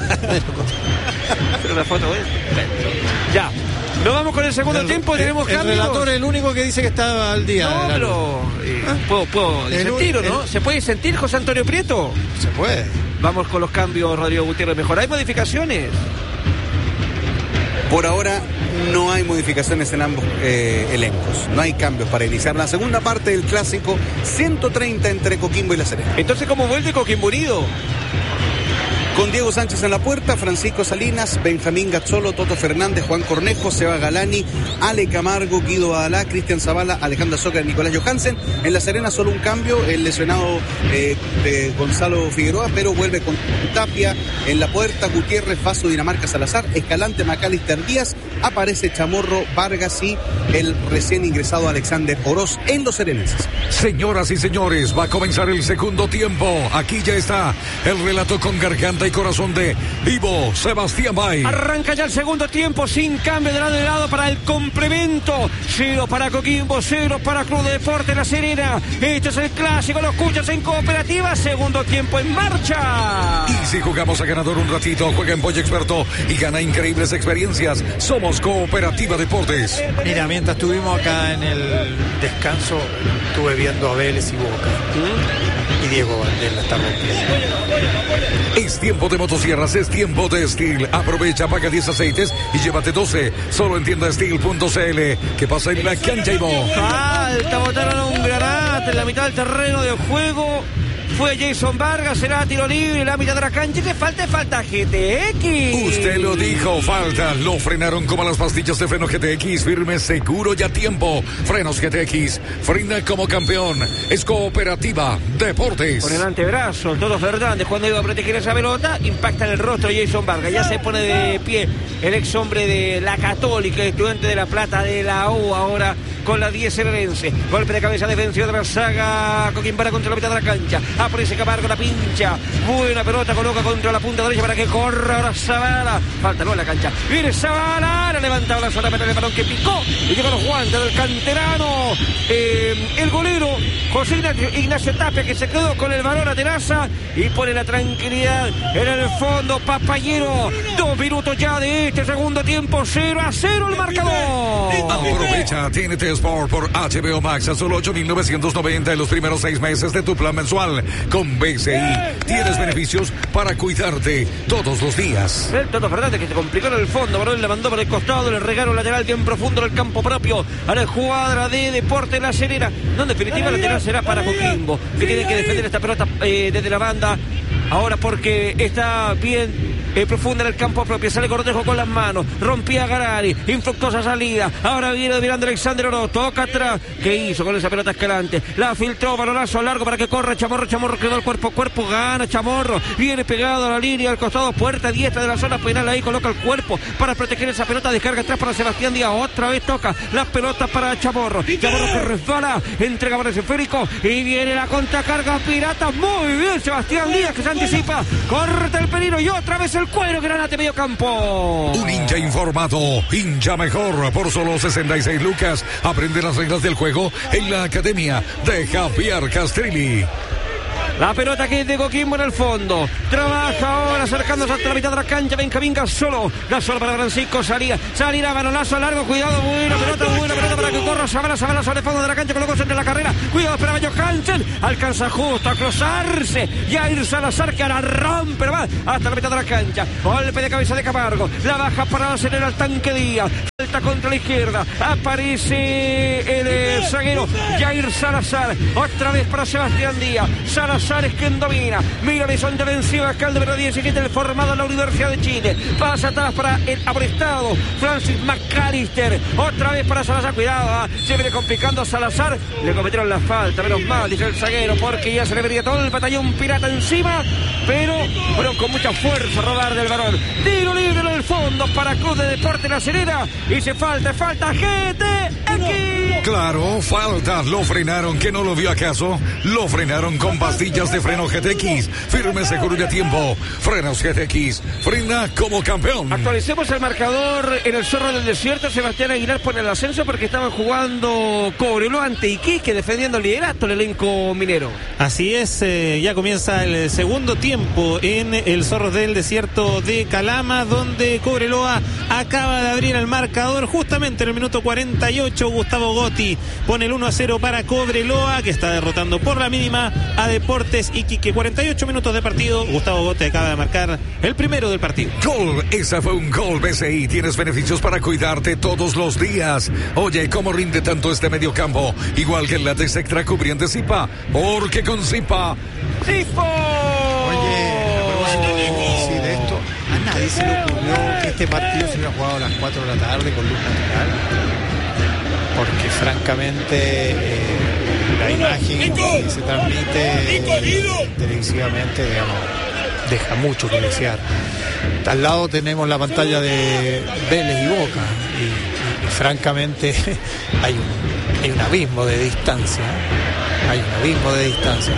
Pero la foto es... Ya. Nos vamos con el segundo El- tiempo, tenemos el cambios. relator es el único que dice que está al día. No, de la luz. pero... eh, ¿Puedo, puedo El- sentir o no? el- ¿Se puede sentir, José Antonio Prieto? Se puede. Vamos con los cambios, Rodrigo Gutiérrez. Mejor. ¿Hay modificaciones? Por ahora no hay modificaciones en ambos eh, elencos. No hay cambios para iniciar la segunda parte del clásico ciento treinta entre Coquimbo y La Serena. Entonces, ¿cómo vuelve Coquimbo Unido? Con Diego Sánchez en la puerta, Francisco Salinas, Benjamín Gazzolo, Toto Fernández, Juan Cornejo, Seba Galani, Ale Camargo, Guido Adalá, Cristian Zavala, Alejandra Zócar, Nicolás Johansen. En La Serena solo un cambio, el lesionado eh, de Gonzalo Figueroa, pero vuelve con Tapia en la puerta, Gutiérrez, Faso, Dinamarca, Salazar, Escalante, Macalister Díaz, aparece Chamorro, Vargas y el recién ingresado Alexander Oroz en los serenenses. Señoras y señores, va a comenzar el segundo tiempo. Aquí ya está el relato con garganta y corazón de Ivo Sebastián Bay. Arranca ya el segundo tiempo sin cambio de lado de lado para el complemento. Cero para Coquimbo, cero para Club de Deportes La Serena. Este es el clásico, lo escuchas en Cooperativa. Segundo tiempo en marcha. Y si jugamos a ganador un ratito, juega en Pollo Experto y gana increíbles experiencias. Somos Cooperativa Deportes. Mira, mientras estuvimos acá en el descanso, estuve viendo a Vélez y Boca. Y Diego Valdés la está rompiendo. Es tiempo de motosierras, es tiempo de Steel. Aprovecha, paga diez aceites y llévate doce. Solo en tienda steel punto c l. ¿Qué pasa en la cancha, Ivo? Falta, botaron un granate en la mitad del terreno de juego. Fue Jason Vargas, será tiro libre en la mitad de la cancha. ¿Qué falta? Falta G T X. Usted lo dijo, falta. Lo frenaron como las pastillas de freno G T X. Firme, seguro y a tiempo. Frenos G T X. Frena como campeón. Es Cooperativa Deportes. Con el antebrazo, el Toto Fernández, cuando iba a proteger esa pelota, impacta en el rostro de Jason Vargas. Ya se pone de pie el ex hombre de la Católica, estudiante de La Plata de la U, ahora con la diez serenense. Golpe de cabeza defensiva de la saga Coquimbara contra la mitad de la cancha. Aparece Camargo, la pincha. Buena pelota, coloca contra la punta derecha para que corra ahora Zavala. Falta no en la cancha. Viene Zavala, ha levantado la zona para el balón que picó. Y llega los guantes del canterano. Eh, el golero, José Ignacio, Ignacio Tapia, que se quedó con el balón a Teraza y pone la tranquilidad en el fondo. Papayero, dos minutos ya de este segundo tiempo. cero a cero el marcador. Aprovecha T N T Sport por H B O Max a solo ocho mil novecientos noventa en los primeros seis meses de tu plan mensual. Con B C I tienes beneficios para cuidarte todos los días. El Toto Fernández, que se complicó en el fondo, balón le mandó por el costado, le regalo lateral bien profundo en el campo propio a la escuadra de Deportes La Serena. No, en definitiva el lateral será para Coquimbo, que tiene que defender esta pelota eh, desde la banda. Ahora porque está bien eh, profunda en el campo propio. Sale Cortejo con las manos. Rompía Garari. Infructuosa salida. Ahora viene mirando Alexander Oro. Toca atrás. ¿Qué hizo con esa pelota Escalante? La filtró. Balonazo largo para que corra Chamorro. Chamorro quedó el cuerpo. Cuerpo gana Chamorro. Viene pegado a la línea al costado. Puerta diestra de la zona penal. Ahí coloca el cuerpo para proteger esa pelota. Descarga atrás para Sebastián Díaz. Otra vez toca las pelotas para Chamorro. Chamorro que resbala. Entrega para el esférico. Y viene la contracarga pirata. Muy bien Sebastián Díaz que se anticipa. Corta el peligro y otra vez el cuero. Granate medio campo. Un hincha informado, hincha mejor. Por solo sesenta y seis lucas. Aprende las reglas del juego en la academia de Javier Castrilli. La pelota que es de Coquimbo en el fondo. Trabaja ahora acercándose hasta la mitad de la cancha. Benjamín Gasolo. Gasolo para Francisco Salía. Salirá balonazo largo. Cuidado. Buena pelota. Buena pelota para que corra Zavala. Zavala sobre el fondo de la cancha. Colocó entre la carrera. Cuidado. Esperaba Johansen. Alcanza justo a cruzarse. Jair Salazar que ahora rompe. Pero va hasta la mitad de la cancha. Golpe de cabeza de Camargo. La baja para acelerar al tanque Díaz. Falta contra la izquierda. Aparece el eh, zaguero Jair Salazar. Otra vez para Sebastián Díaz. Salazar es quien domina. Mira horizonte vencido acá el número diecisiete, el formado en la Universidad de Chile. Pasa atrás para el amonestado Francis McAllister. Otra vez para Salazar. Cuidado, ¿eh? Se viene complicando Salazar. Le cometieron la falta. Menos mal, dice el zaguero, porque ya se le vería todo el batallón pirata encima. Pero fueron con mucha fuerza a robar del varón. Tiro libre en el fondo para Club de Deporte La Serena. Y se falta, falta G T X. Claro, falta. Lo frenaron. ¿Que no lo vio acaso? Lo frenaron con pastillas de freno G T X. Firme, seguro y a tiempo. Frenos G T X. Frena como campeón. Actualicemos el marcador en el Zorro del Desierto. Sebastián Aguilar pone el ascenso porque estaban jugando Cobreloa ante Iquique, defendiendo el liderato el elenco minero. Así es, eh, ya comienza el segundo tiempo en el Zorro del Desierto de Calama, donde Cobreloa acaba de abrir el marcador justamente en el minuto cuarenta y ocho. Gustavo Gotti pone el uno a cero para Cobreloa, que está derrotando por la mínima a Deportes Iquique. cuarenta y ocho minutos de partido. Gustavo Gotti acaba de marcar el primero del partido. Gol, esa fue un gol B C I. Tienes beneficios para cuidarte todos los días. Oye, ¿cómo rinde tanto este mediocampo? Igual que el látex extra cubriente Zipa, porque con Zipa ¡Zipo! Oye, sí, de esto a nadie se le ocurrió que este partido se hubiera jugado a las cuatro de la tarde con luz natural, porque francamente eh, la imagen que se transmite eh, televisivamente, digamos, deja mucho que desear. Al lado tenemos la pantalla de Vélez y Boca y, y, y francamente hay un, hay un abismo de distancia, hay un abismo de distancia.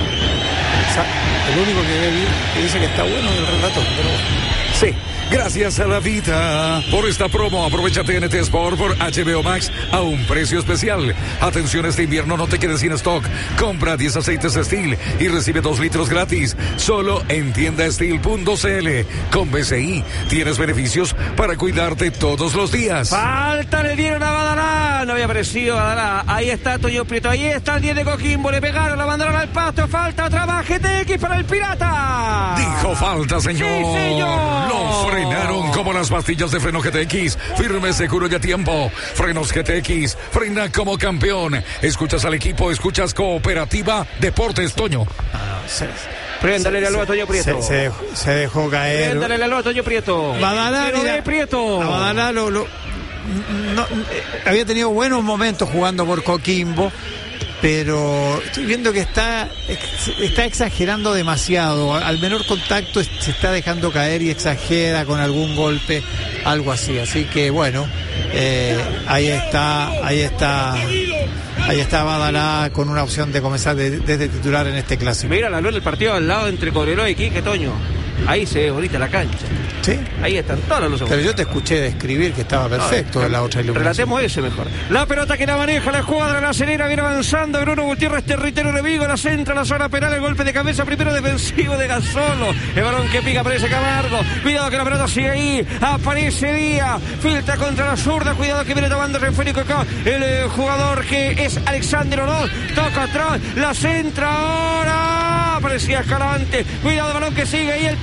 O sea, el único que, ve, que dice que está bueno es el relator, pero sí. Gracias a la vida por esta promo. Aprovecha T N T Sport por H B O Max a un precio especial. Atención, este invierno no te quedes sin stock. Compra diez aceites Steel y recibe dos litros gratis. Solo en tienda steel punto c l. Con B C I tienes beneficios para cuidarte todos los días. Falta, le dieron a Badalá. No había aparecido Badalá. Ahí está Toño Prieto. Ahí está el diez de Coquimbo. Le pegaron, la mandaron al pasto. Falta otra más. G T X para el Pirata. Dijo falta, señor. Sí, señor. Lo frenaron como las pastillas de freno G T X. Firme, seguro y a tiempo. Frenos G T X. Frena como campeón. Escuchas al equipo, escuchas Cooperativa Deportes, Toño. ah, se, Préndale la luz a Toño Prieto. se, se, dejó, se dejó caer. Préndale la luz a Toño Prieto. Badalá, Se lo mira, ve Prieto. a Badalá lo, lo, no, eh, había tenido buenos momentos jugando por Coquimbo, pero estoy viendo que está está exagerando demasiado. Al menor contacto se está dejando caer y exagera con algún golpe, algo así. Así que bueno, eh, ahí está, ahí está, ahí está Badalá con una opción de comenzar de, desde titular en este clásico. Mira la luz del partido al lado entre Cobreloa y Iquique, Toño. Ahí se ve bonita la cancha. ¿Sí? Ahí están todas las luces. Pero yo te escuché describir que estaba perfecto en la otra iluminación. Relatemos ese mejor. La pelota que la maneja la escuadra La Serena, viene avanzando Bruno Gutiérrez, territorio enemigo, la centra, la zona penal, el golpe de cabeza primero defensivo de Gasolo. El balón que pica, aparece Camargo. Cuidado que la pelota sigue ahí. Aparece Díaz. Filtra contra la zurda. Cuidado que viene tomando el esférico acá. El eh, jugador que es Alexander Oroz. Toca atrás. La centra ahora. Aparecía Escalante. Cuidado, el balón que sigue ahí. El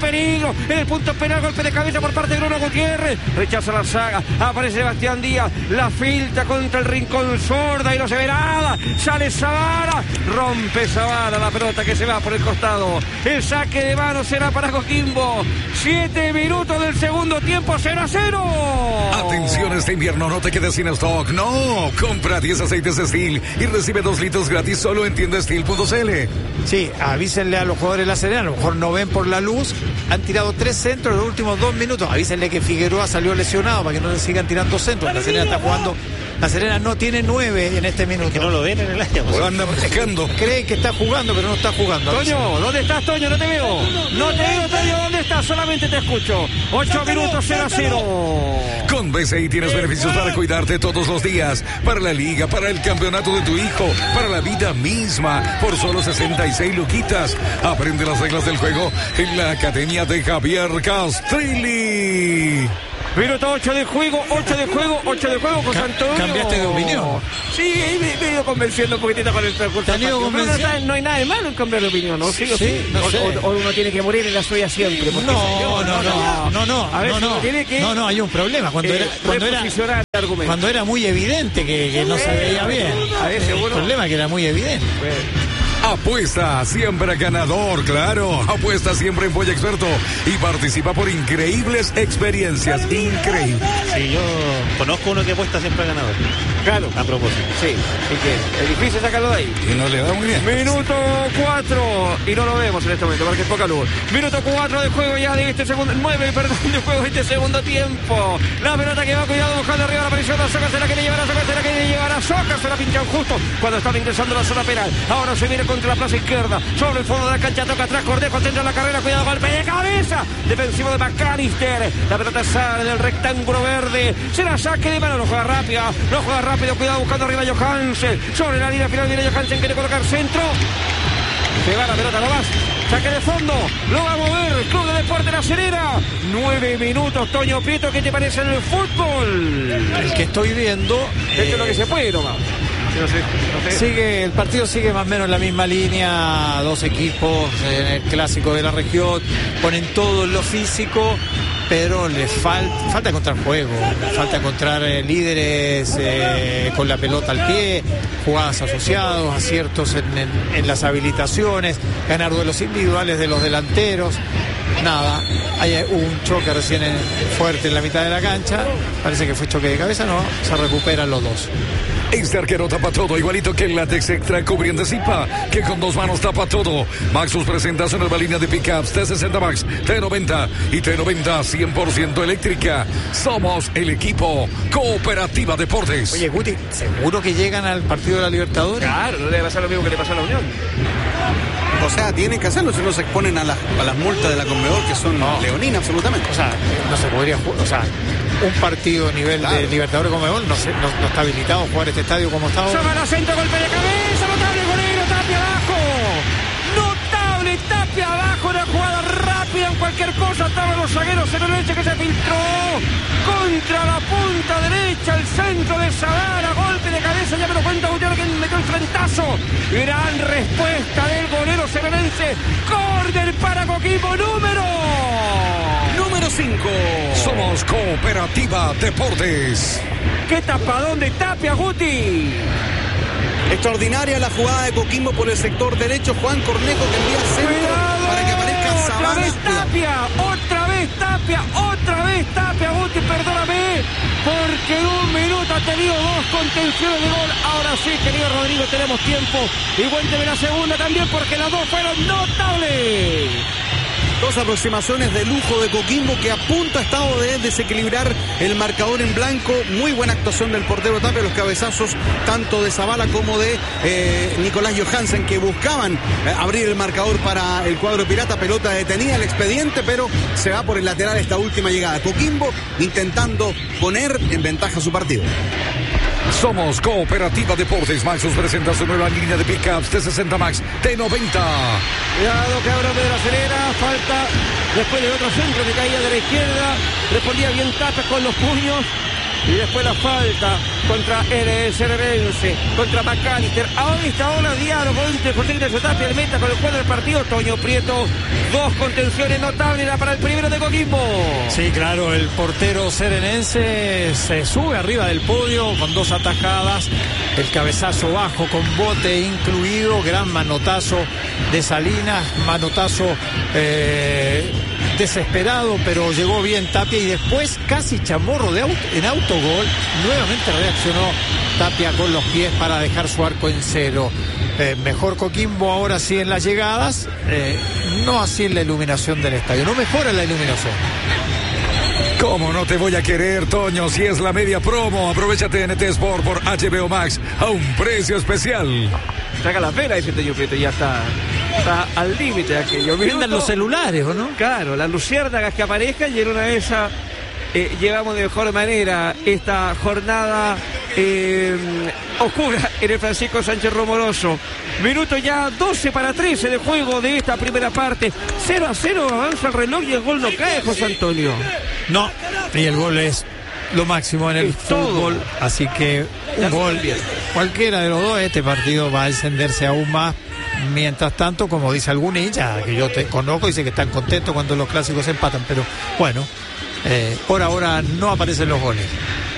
peligro. En el punto penal, golpe de cabeza por parte de Bruno Gutiérrez. Rechaza la saga. Aparece Sebastián Díaz. La filtra contra el rincón sorda y no se ve nada. Sale Zavala. Rompe Zavala la pelota que se va por el costado. El saque de mano será para Coquimbo. Siete minutos del segundo tiempo, cero a cero. Atención, este invierno no te quedes sin stock. No, compra diez aceites Steel y recibe dos litros gratis solo en tienda steel punto c l. Sí, avísenle a los jugadores de La Serena, a lo mejor no ven por la luz. Han tirado tres centros en los últimos dos minutos. Avísenle que Figueroa salió lesionado para que no le sigan tirando centros. La Serena está jugando. La Serena no tiene nueve en este minuto. Que no lo ven en el área. Pues anda buscando. Cree que está jugando, pero no está jugando. Toño, ¿dónde estás, Toño? No te veo. No te veo, Toño. ¿Dónde estás? Solamente te escucho. Ocho minutos, cero a cero. Con B C I tienes beneficios para cuidarte todos los días. Para la liga, para el campeonato de tu hijo, para la vida misma. Por solo sesenta y seis luquitas. Aprende las reglas del juego en la Academia de Javier Castrilli. Minuto ocho de juego, ocho de juego, ocho de juego, José Antonio. ¿Cambiaste de opinión? Sí, me, me he ido convenciendo un poquitito con el transcurso. ¿Te han ido convenciendo? No, no hay nada de malo en cambiar de opinión, ¿no? Sí, sí, sí. no o, sé. o, o uno tiene que morir en la suya siempre. No, no, no, no, no, no, A veces no, uno no, tiene que, no, no, hay un problema. Cuando eh, era, cuando era, reposicionar el argumento. cuando era muy evidente que, que no se veía bien. A ver, seguro. El problema es que era muy evidente. Apuesta siempre ganador, claro. Apuesta siempre en Polla Experto y participa por increíbles experiencias. Increíble. Sí, yo conozco uno que apuesta siempre a ganador. Claro. A propósito. Sí, ¿y qué? Es difícil sacarlo de ahí. Y no le da muy bien. Minuto cuatro y no lo vemos en este momento porque es poca luz. Minuto cuatro de juego ya de este segundo, nueve, perdón, de juego de este segundo tiempo. La pelota que va, cuidado, buscando arriba la aparición de Soca, se la quiere llevar a Soca, se la quiere llevar a Soca, se la pinchan justo cuando estaba ingresando a la zona penal. Ahora se viene contra la plaza izquierda, sobre el fondo de la cancha, toca atrás, Cordejo, centra la carrera, cuidado, golpe de cabeza, defensivo de McAllister. La pelota sale del rectángulo verde, será saque de mano, lo juega rápido, lo juega rápido, cuidado, buscando arriba Johansen, sobre la línea final viene Johansen, quiere colocar centro. Se va la pelota, no más. Saque de fondo. Lo va a mover el Club de Deportes La Serena. Nueve minutos, Toño Prieto. ¿Qué te parece en el fútbol? El que estoy viendo. Esto es lo que se puede nomás. No sé, no sé. Sigue, el partido sigue más o menos en la misma línea. Dos equipos en el clásico de la región. Ponen todo en lo físico. Pero les falta, falta encontrar juego, falta encontrar eh, líderes eh, con la pelota al pie, jugadas asociados, aciertos en, en, en las habilitaciones, ganar duelos individuales de los delanteros. Nada, hay un choque recién en, fuerte en la mitad de la cancha, parece que fue choque de cabeza, no, se recuperan los dos. Este arquero tapa todo, igualito que el látex extra cubriendo Zipa, que con dos manos tapa todo. Maxus presenta su nueva línea de pickups T sesenta Max, T noventa y T noventa cien por ciento eléctrica. Somos el equipo Cooperativa Deportes. Oye, Guti, ¿seguro que llegan al partido de la Libertadores? Claro, no debe pasar lo mismo que le pasó a la Unión. O sea, tienen que hacerlo, si no se exponen a, la, a las multas de la Conmebol, que son No. leoninas absolutamente. O sea, no se podría jugar, o sea, un partido a nivel Claro. de Libertadores como Conmebol no, se, no, no está habilitado a jugar este estadio como está ahora. Sábana, centro, golpe de cabeza, notable golero, Tapia abajo. Notable, Tapia abajo, una jugada rápida en cualquier cosa. Estaban los zagueros en la derecha que se filtró contra la punta derecha, el centro de Zavala, golpe de cabeza, ya me lo cuenta Gutiérrez que metió el frentazo. Gran respuesta del golero serenense. Córner para Coquimbo, número Número cinco. Somos Cooperativa Deportes. ¿Qué tapadón de Tapia, Guti? Extraordinaria la jugada de Coquimbo por el sector derecho. Juan Cornejo que envía centro Cuidado, para que aparezca otra Zavala. vez Tapia, otra vez Tapia, otra vez Tapia, Guti, perdóname, porque en un minuto ha tenido dos contenciones de gol. Ahora sí, querido Rodrigo, tenemos tiempo. Y cuénteme la segunda también, porque las dos fueron notables. Dos aproximaciones de lujo de Coquimbo que a punto ha estado de desequilibrar el marcador en blanco. Muy buena actuación del portero Tapia, los cabezazos tanto de Zavala como de eh, Nicolás Johansen, que buscaban eh, abrir el marcador para el cuadro pirata. Pelota detenida el expediente, pero se va por el lateral esta última llegada. Coquimbo intentando poner en ventaja su partido. Somos Cooperativa Deportes. Maxus presenta su nueva línea de pickups T sesenta Max, T noventa. Cuidado que ahora de la Serena, falta después del otro centro que caía de la izquierda. Respondía bien Tapia con los puños. y después la falta contra el Serenense, contra McAllister. Ahora está ahora diálogo entre José Ignacio Tapia, el meta con el juego del partido, Toño Prieto. Dos contenciones notables para el primero de Coquimbo. Sí, claro, el portero serenense se sube arriba del podio con dos atajadas, el cabezazo bajo con bote incluido, gran manotazo de Salinas, manotazo eh, desesperado, pero llegó bien Tapia y después casi chamorro de auto, en autogol, nuevamente reaccionó Tapia con los pies para dejar su arco en cero. Eh, mejor Coquimbo ahora sí en las llegadas, eh, no así en la iluminación del estadio, no mejora la iluminación. ¿Cómo no te voy a querer, Toño? Si es la media promo, aprovecha T N T Sport por H B O Max a un precio especial. Saca la pena, dice Toño Prieto, ya está, está al límite aquello. Vendan los celulares, ¿o no? Claro, las luciérnagas que aparezcan y en una de esas eh, llevamos de mejor manera esta jornada eh, oscura en el Francisco Sánchez Romoroso. Minuto ya doce para trece de juego de esta primera parte. cero a cero avanza el reloj y el gol no cae, José Antonio. No, y el gol es lo máximo en el es fútbol, todo. Así que un gol, cualquiera de los dos, este partido va a encenderse aún más. Mientras tanto, como dice algún hincha que yo te conozco, dice que están contentos cuando los clásicos empatan, pero bueno, eh, por ahora no aparecen los goles.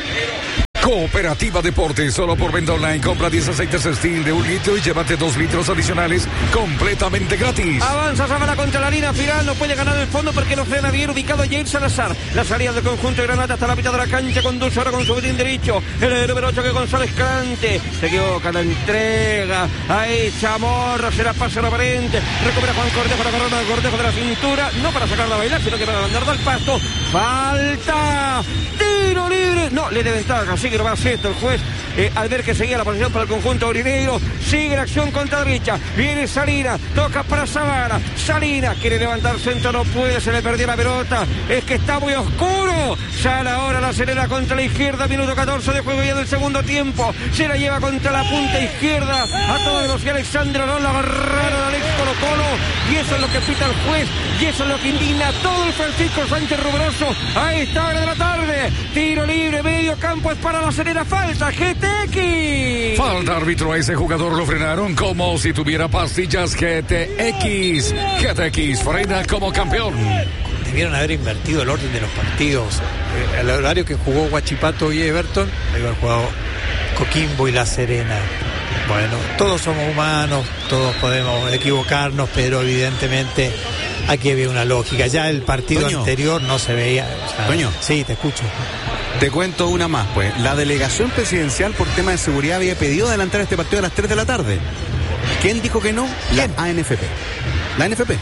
Cooperativa Deportes, solo por venta online, compra diez aceites Steel de un litro y llévate dos litros adicionales completamente gratis. Avanza Zavala contra la línea final, no puede ganar el fondo porque no frena bien ubicado Jair Salazar. La salida del conjunto de Granata hasta la mitad de la cancha, conduce ahora con su botín derecho. El número ocho que González Cante, se equivoca la entrega, ahí Chamorro, se la pasa la aparente, recupera Juan Cortejo, la corona de Cortejo de la cintura, no para sacarla a bailar, sino que para mandar al pasto. Falta, tiro libre, no, le de ventaja, así que lo va a hacer esto el juez eh, al ver que seguía la posición para el conjunto orineiro. Sigue la acción contra derecha, viene Salinas, toca para Zavala, Salinas quiere levantar centro, no puede, se le perdió la pelota, es que está muy oscuro. Sale ahora la Serena contra la izquierda, minuto catorce de juego ya del segundo tiempo, se la lleva contra la punta izquierda a toda velocidad Alexandre Arón, la agarraron al ex Colo Colo y eso es lo que pita el juez y eso es lo que indigna a todo el Francisco Sánchez Rumoroso a esta hora de la tarde. Tiro libre, medio campo es para la Serena, falta G T X. Falta, árbitro, a ese jugador lo frenaron como si tuviera pastillas G T X. G T X frena como campeón. Debieron haber invertido el orden de los partidos. Eh, el horario que jugó Huachipato y Everton, debe haber jugado Coquimbo y La Serena. Bueno, todos somos humanos, todos podemos equivocarnos, pero evidentemente aquí había una lógica. Ya el partido Toño. anterior no se veía. O sea, Toño. Sí, te escucho. Te cuento una más, pues. La delegación presidencial por tema de seguridad había pedido adelantar este partido a las tres de la tarde. ¿Quién dijo que no? ¿Quién? La A N F P. La A N F P.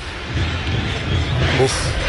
Uf.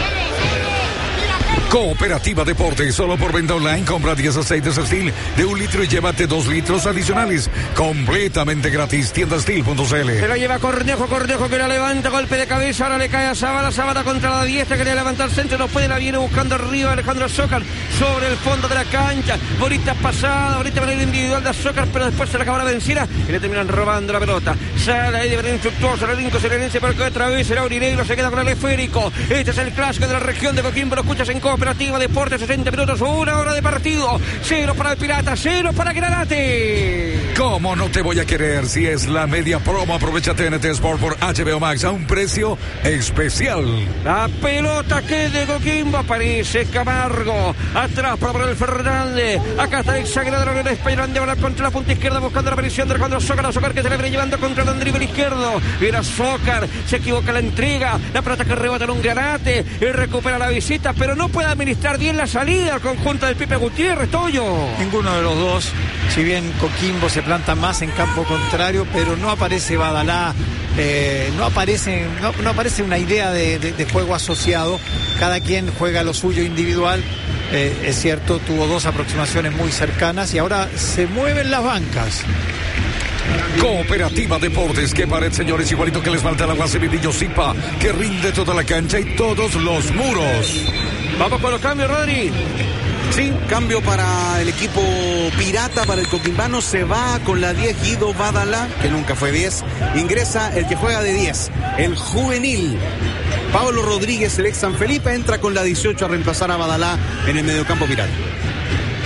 Cooperativa Deportes, solo por venta online, compra diez aceites Steel de un litro y llévate dos litros adicionales completamente gratis. Tienda steel punto c l. Se la lleva Cornejo, Cornejo que la levanta, golpe de cabeza, ahora le cae a Zavala, Zavala contra la diestra, quería levantar centro, no puede, la viene buscando arriba Alejandro Azócar sobre el fondo de la cancha, bonita pasada, bonita manera individual de Azócar, pero después se la acaba la vencida y le terminan robando la pelota. Sale ahí de manera infructuosa, el Rinco Serenense, pero que otra vez el aurinegro se queda con el esférico. Este es el clásico de la región de Coquimbo, lo escuchas en Cooperativa Deportes, sesenta minutos, una hora de partido, cero para el Pirata, cero para Granate. ¿Cómo no te voy a querer? Si es la media promo, aprovecha T N T Sport por H B O Max a un precio especial. La pelota que es de Coquimbo, aparece Camargo, atrás para Manuel Fernández, acá está el zaguero de la Unión Española, ahora contra la punta izquierda buscando la aparición de Alejandro Azócar, Azócar que se le viene llevando contra el andrivel izquierdo, viene Azócar, se equivoca la entrega, la pelota que rebota en un Granate, y recupera la visita, pero no puede administrar bien la salida al conjunto del Pipe Gutiérrez, Toyo. Ninguno de los dos, si bien Coquimbo se planta más en campo contrario, pero no aparece Badalá, eh, no aparece no, no aparece una idea de, de, de juego asociado, cada quien juega lo suyo individual, eh, es cierto, tuvo dos aproximaciones muy cercanas y ahora se mueven las bancas. Cooperativa Deportes, que pared, señores, igualito que les falta el agua Cepillillo Zipa, que rinde toda la cancha y todos los muros. Vamos con los cambios, Rodri. Sí, cambio para el equipo pirata, para el coquimbano. Se va con la diez Guido Badalá, que nunca fue diez. Ingresa el que juega de diez, el juvenil Pablo Rodríguez, el ex San Felipe. Entra con la dieciocho a reemplazar a Badalá en el mediocampo pirata.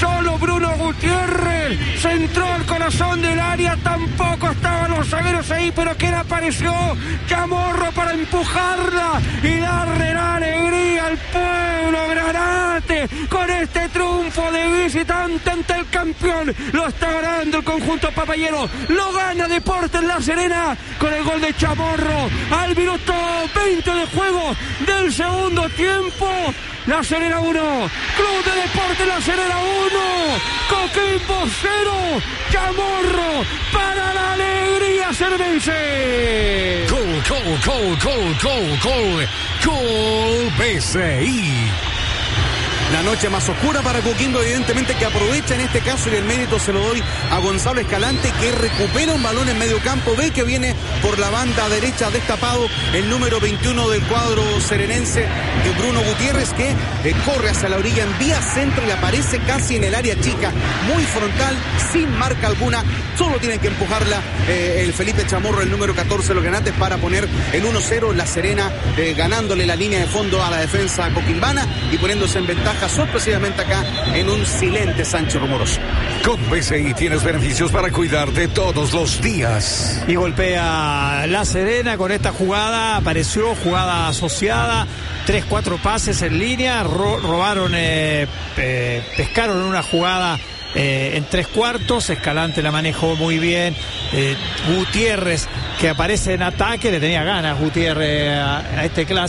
Solo Bruno Gutiérrez se entró al corazón del área. Tampoco estaban los zagueros ahí, pero ¿quién apareció? Chamorro para empujarla y darle la alegría al pueblo granate con este triunfo de visitante ante el campeón. Lo está ganando el conjunto papayero. Lo gana Deportes La Serena con el gol de Chamorro al minuto veinte de juego del segundo tiempo. La Serena uno, Club de Deportes La Serena uno, Coquimbo cero, Chamorro para la alegría cervense. Gol, gol, gol, gol, gol, gol, gol B C I. La noche más oscura para Coquimbo, evidentemente, que aprovecha en este caso, y el mérito se lo doy a Gonzalo Escalante, que recupera un balón en medio campo, ve que viene por la banda derecha destapado el número veintiuno del cuadro serenense, de Bruno Gutiérrez, que eh, corre hacia la orilla, envía centro y aparece casi en el área chica, muy frontal, sin marca alguna, solo tiene que empujarla eh, el Felipe Chamorro, el número catorce, los granates, para poner el uno cero, La Serena eh, ganándole la línea de fondo a la defensa coquimbana y poniéndose en ventaja sorpresivamente acá en un silente Sánchez Rumoroso. Con B C I tienes beneficios para cuidarte todos los días. Y golpea La Serena con esta jugada, apareció jugada asociada, tres, cuatro pases en línea, ro- robaron, eh, eh, pescaron una jugada eh, en tres cuartos, Escalante la manejó muy bien, eh, Gutiérrez que aparece en ataque, le tenía ganas Gutiérrez a, a este clásico.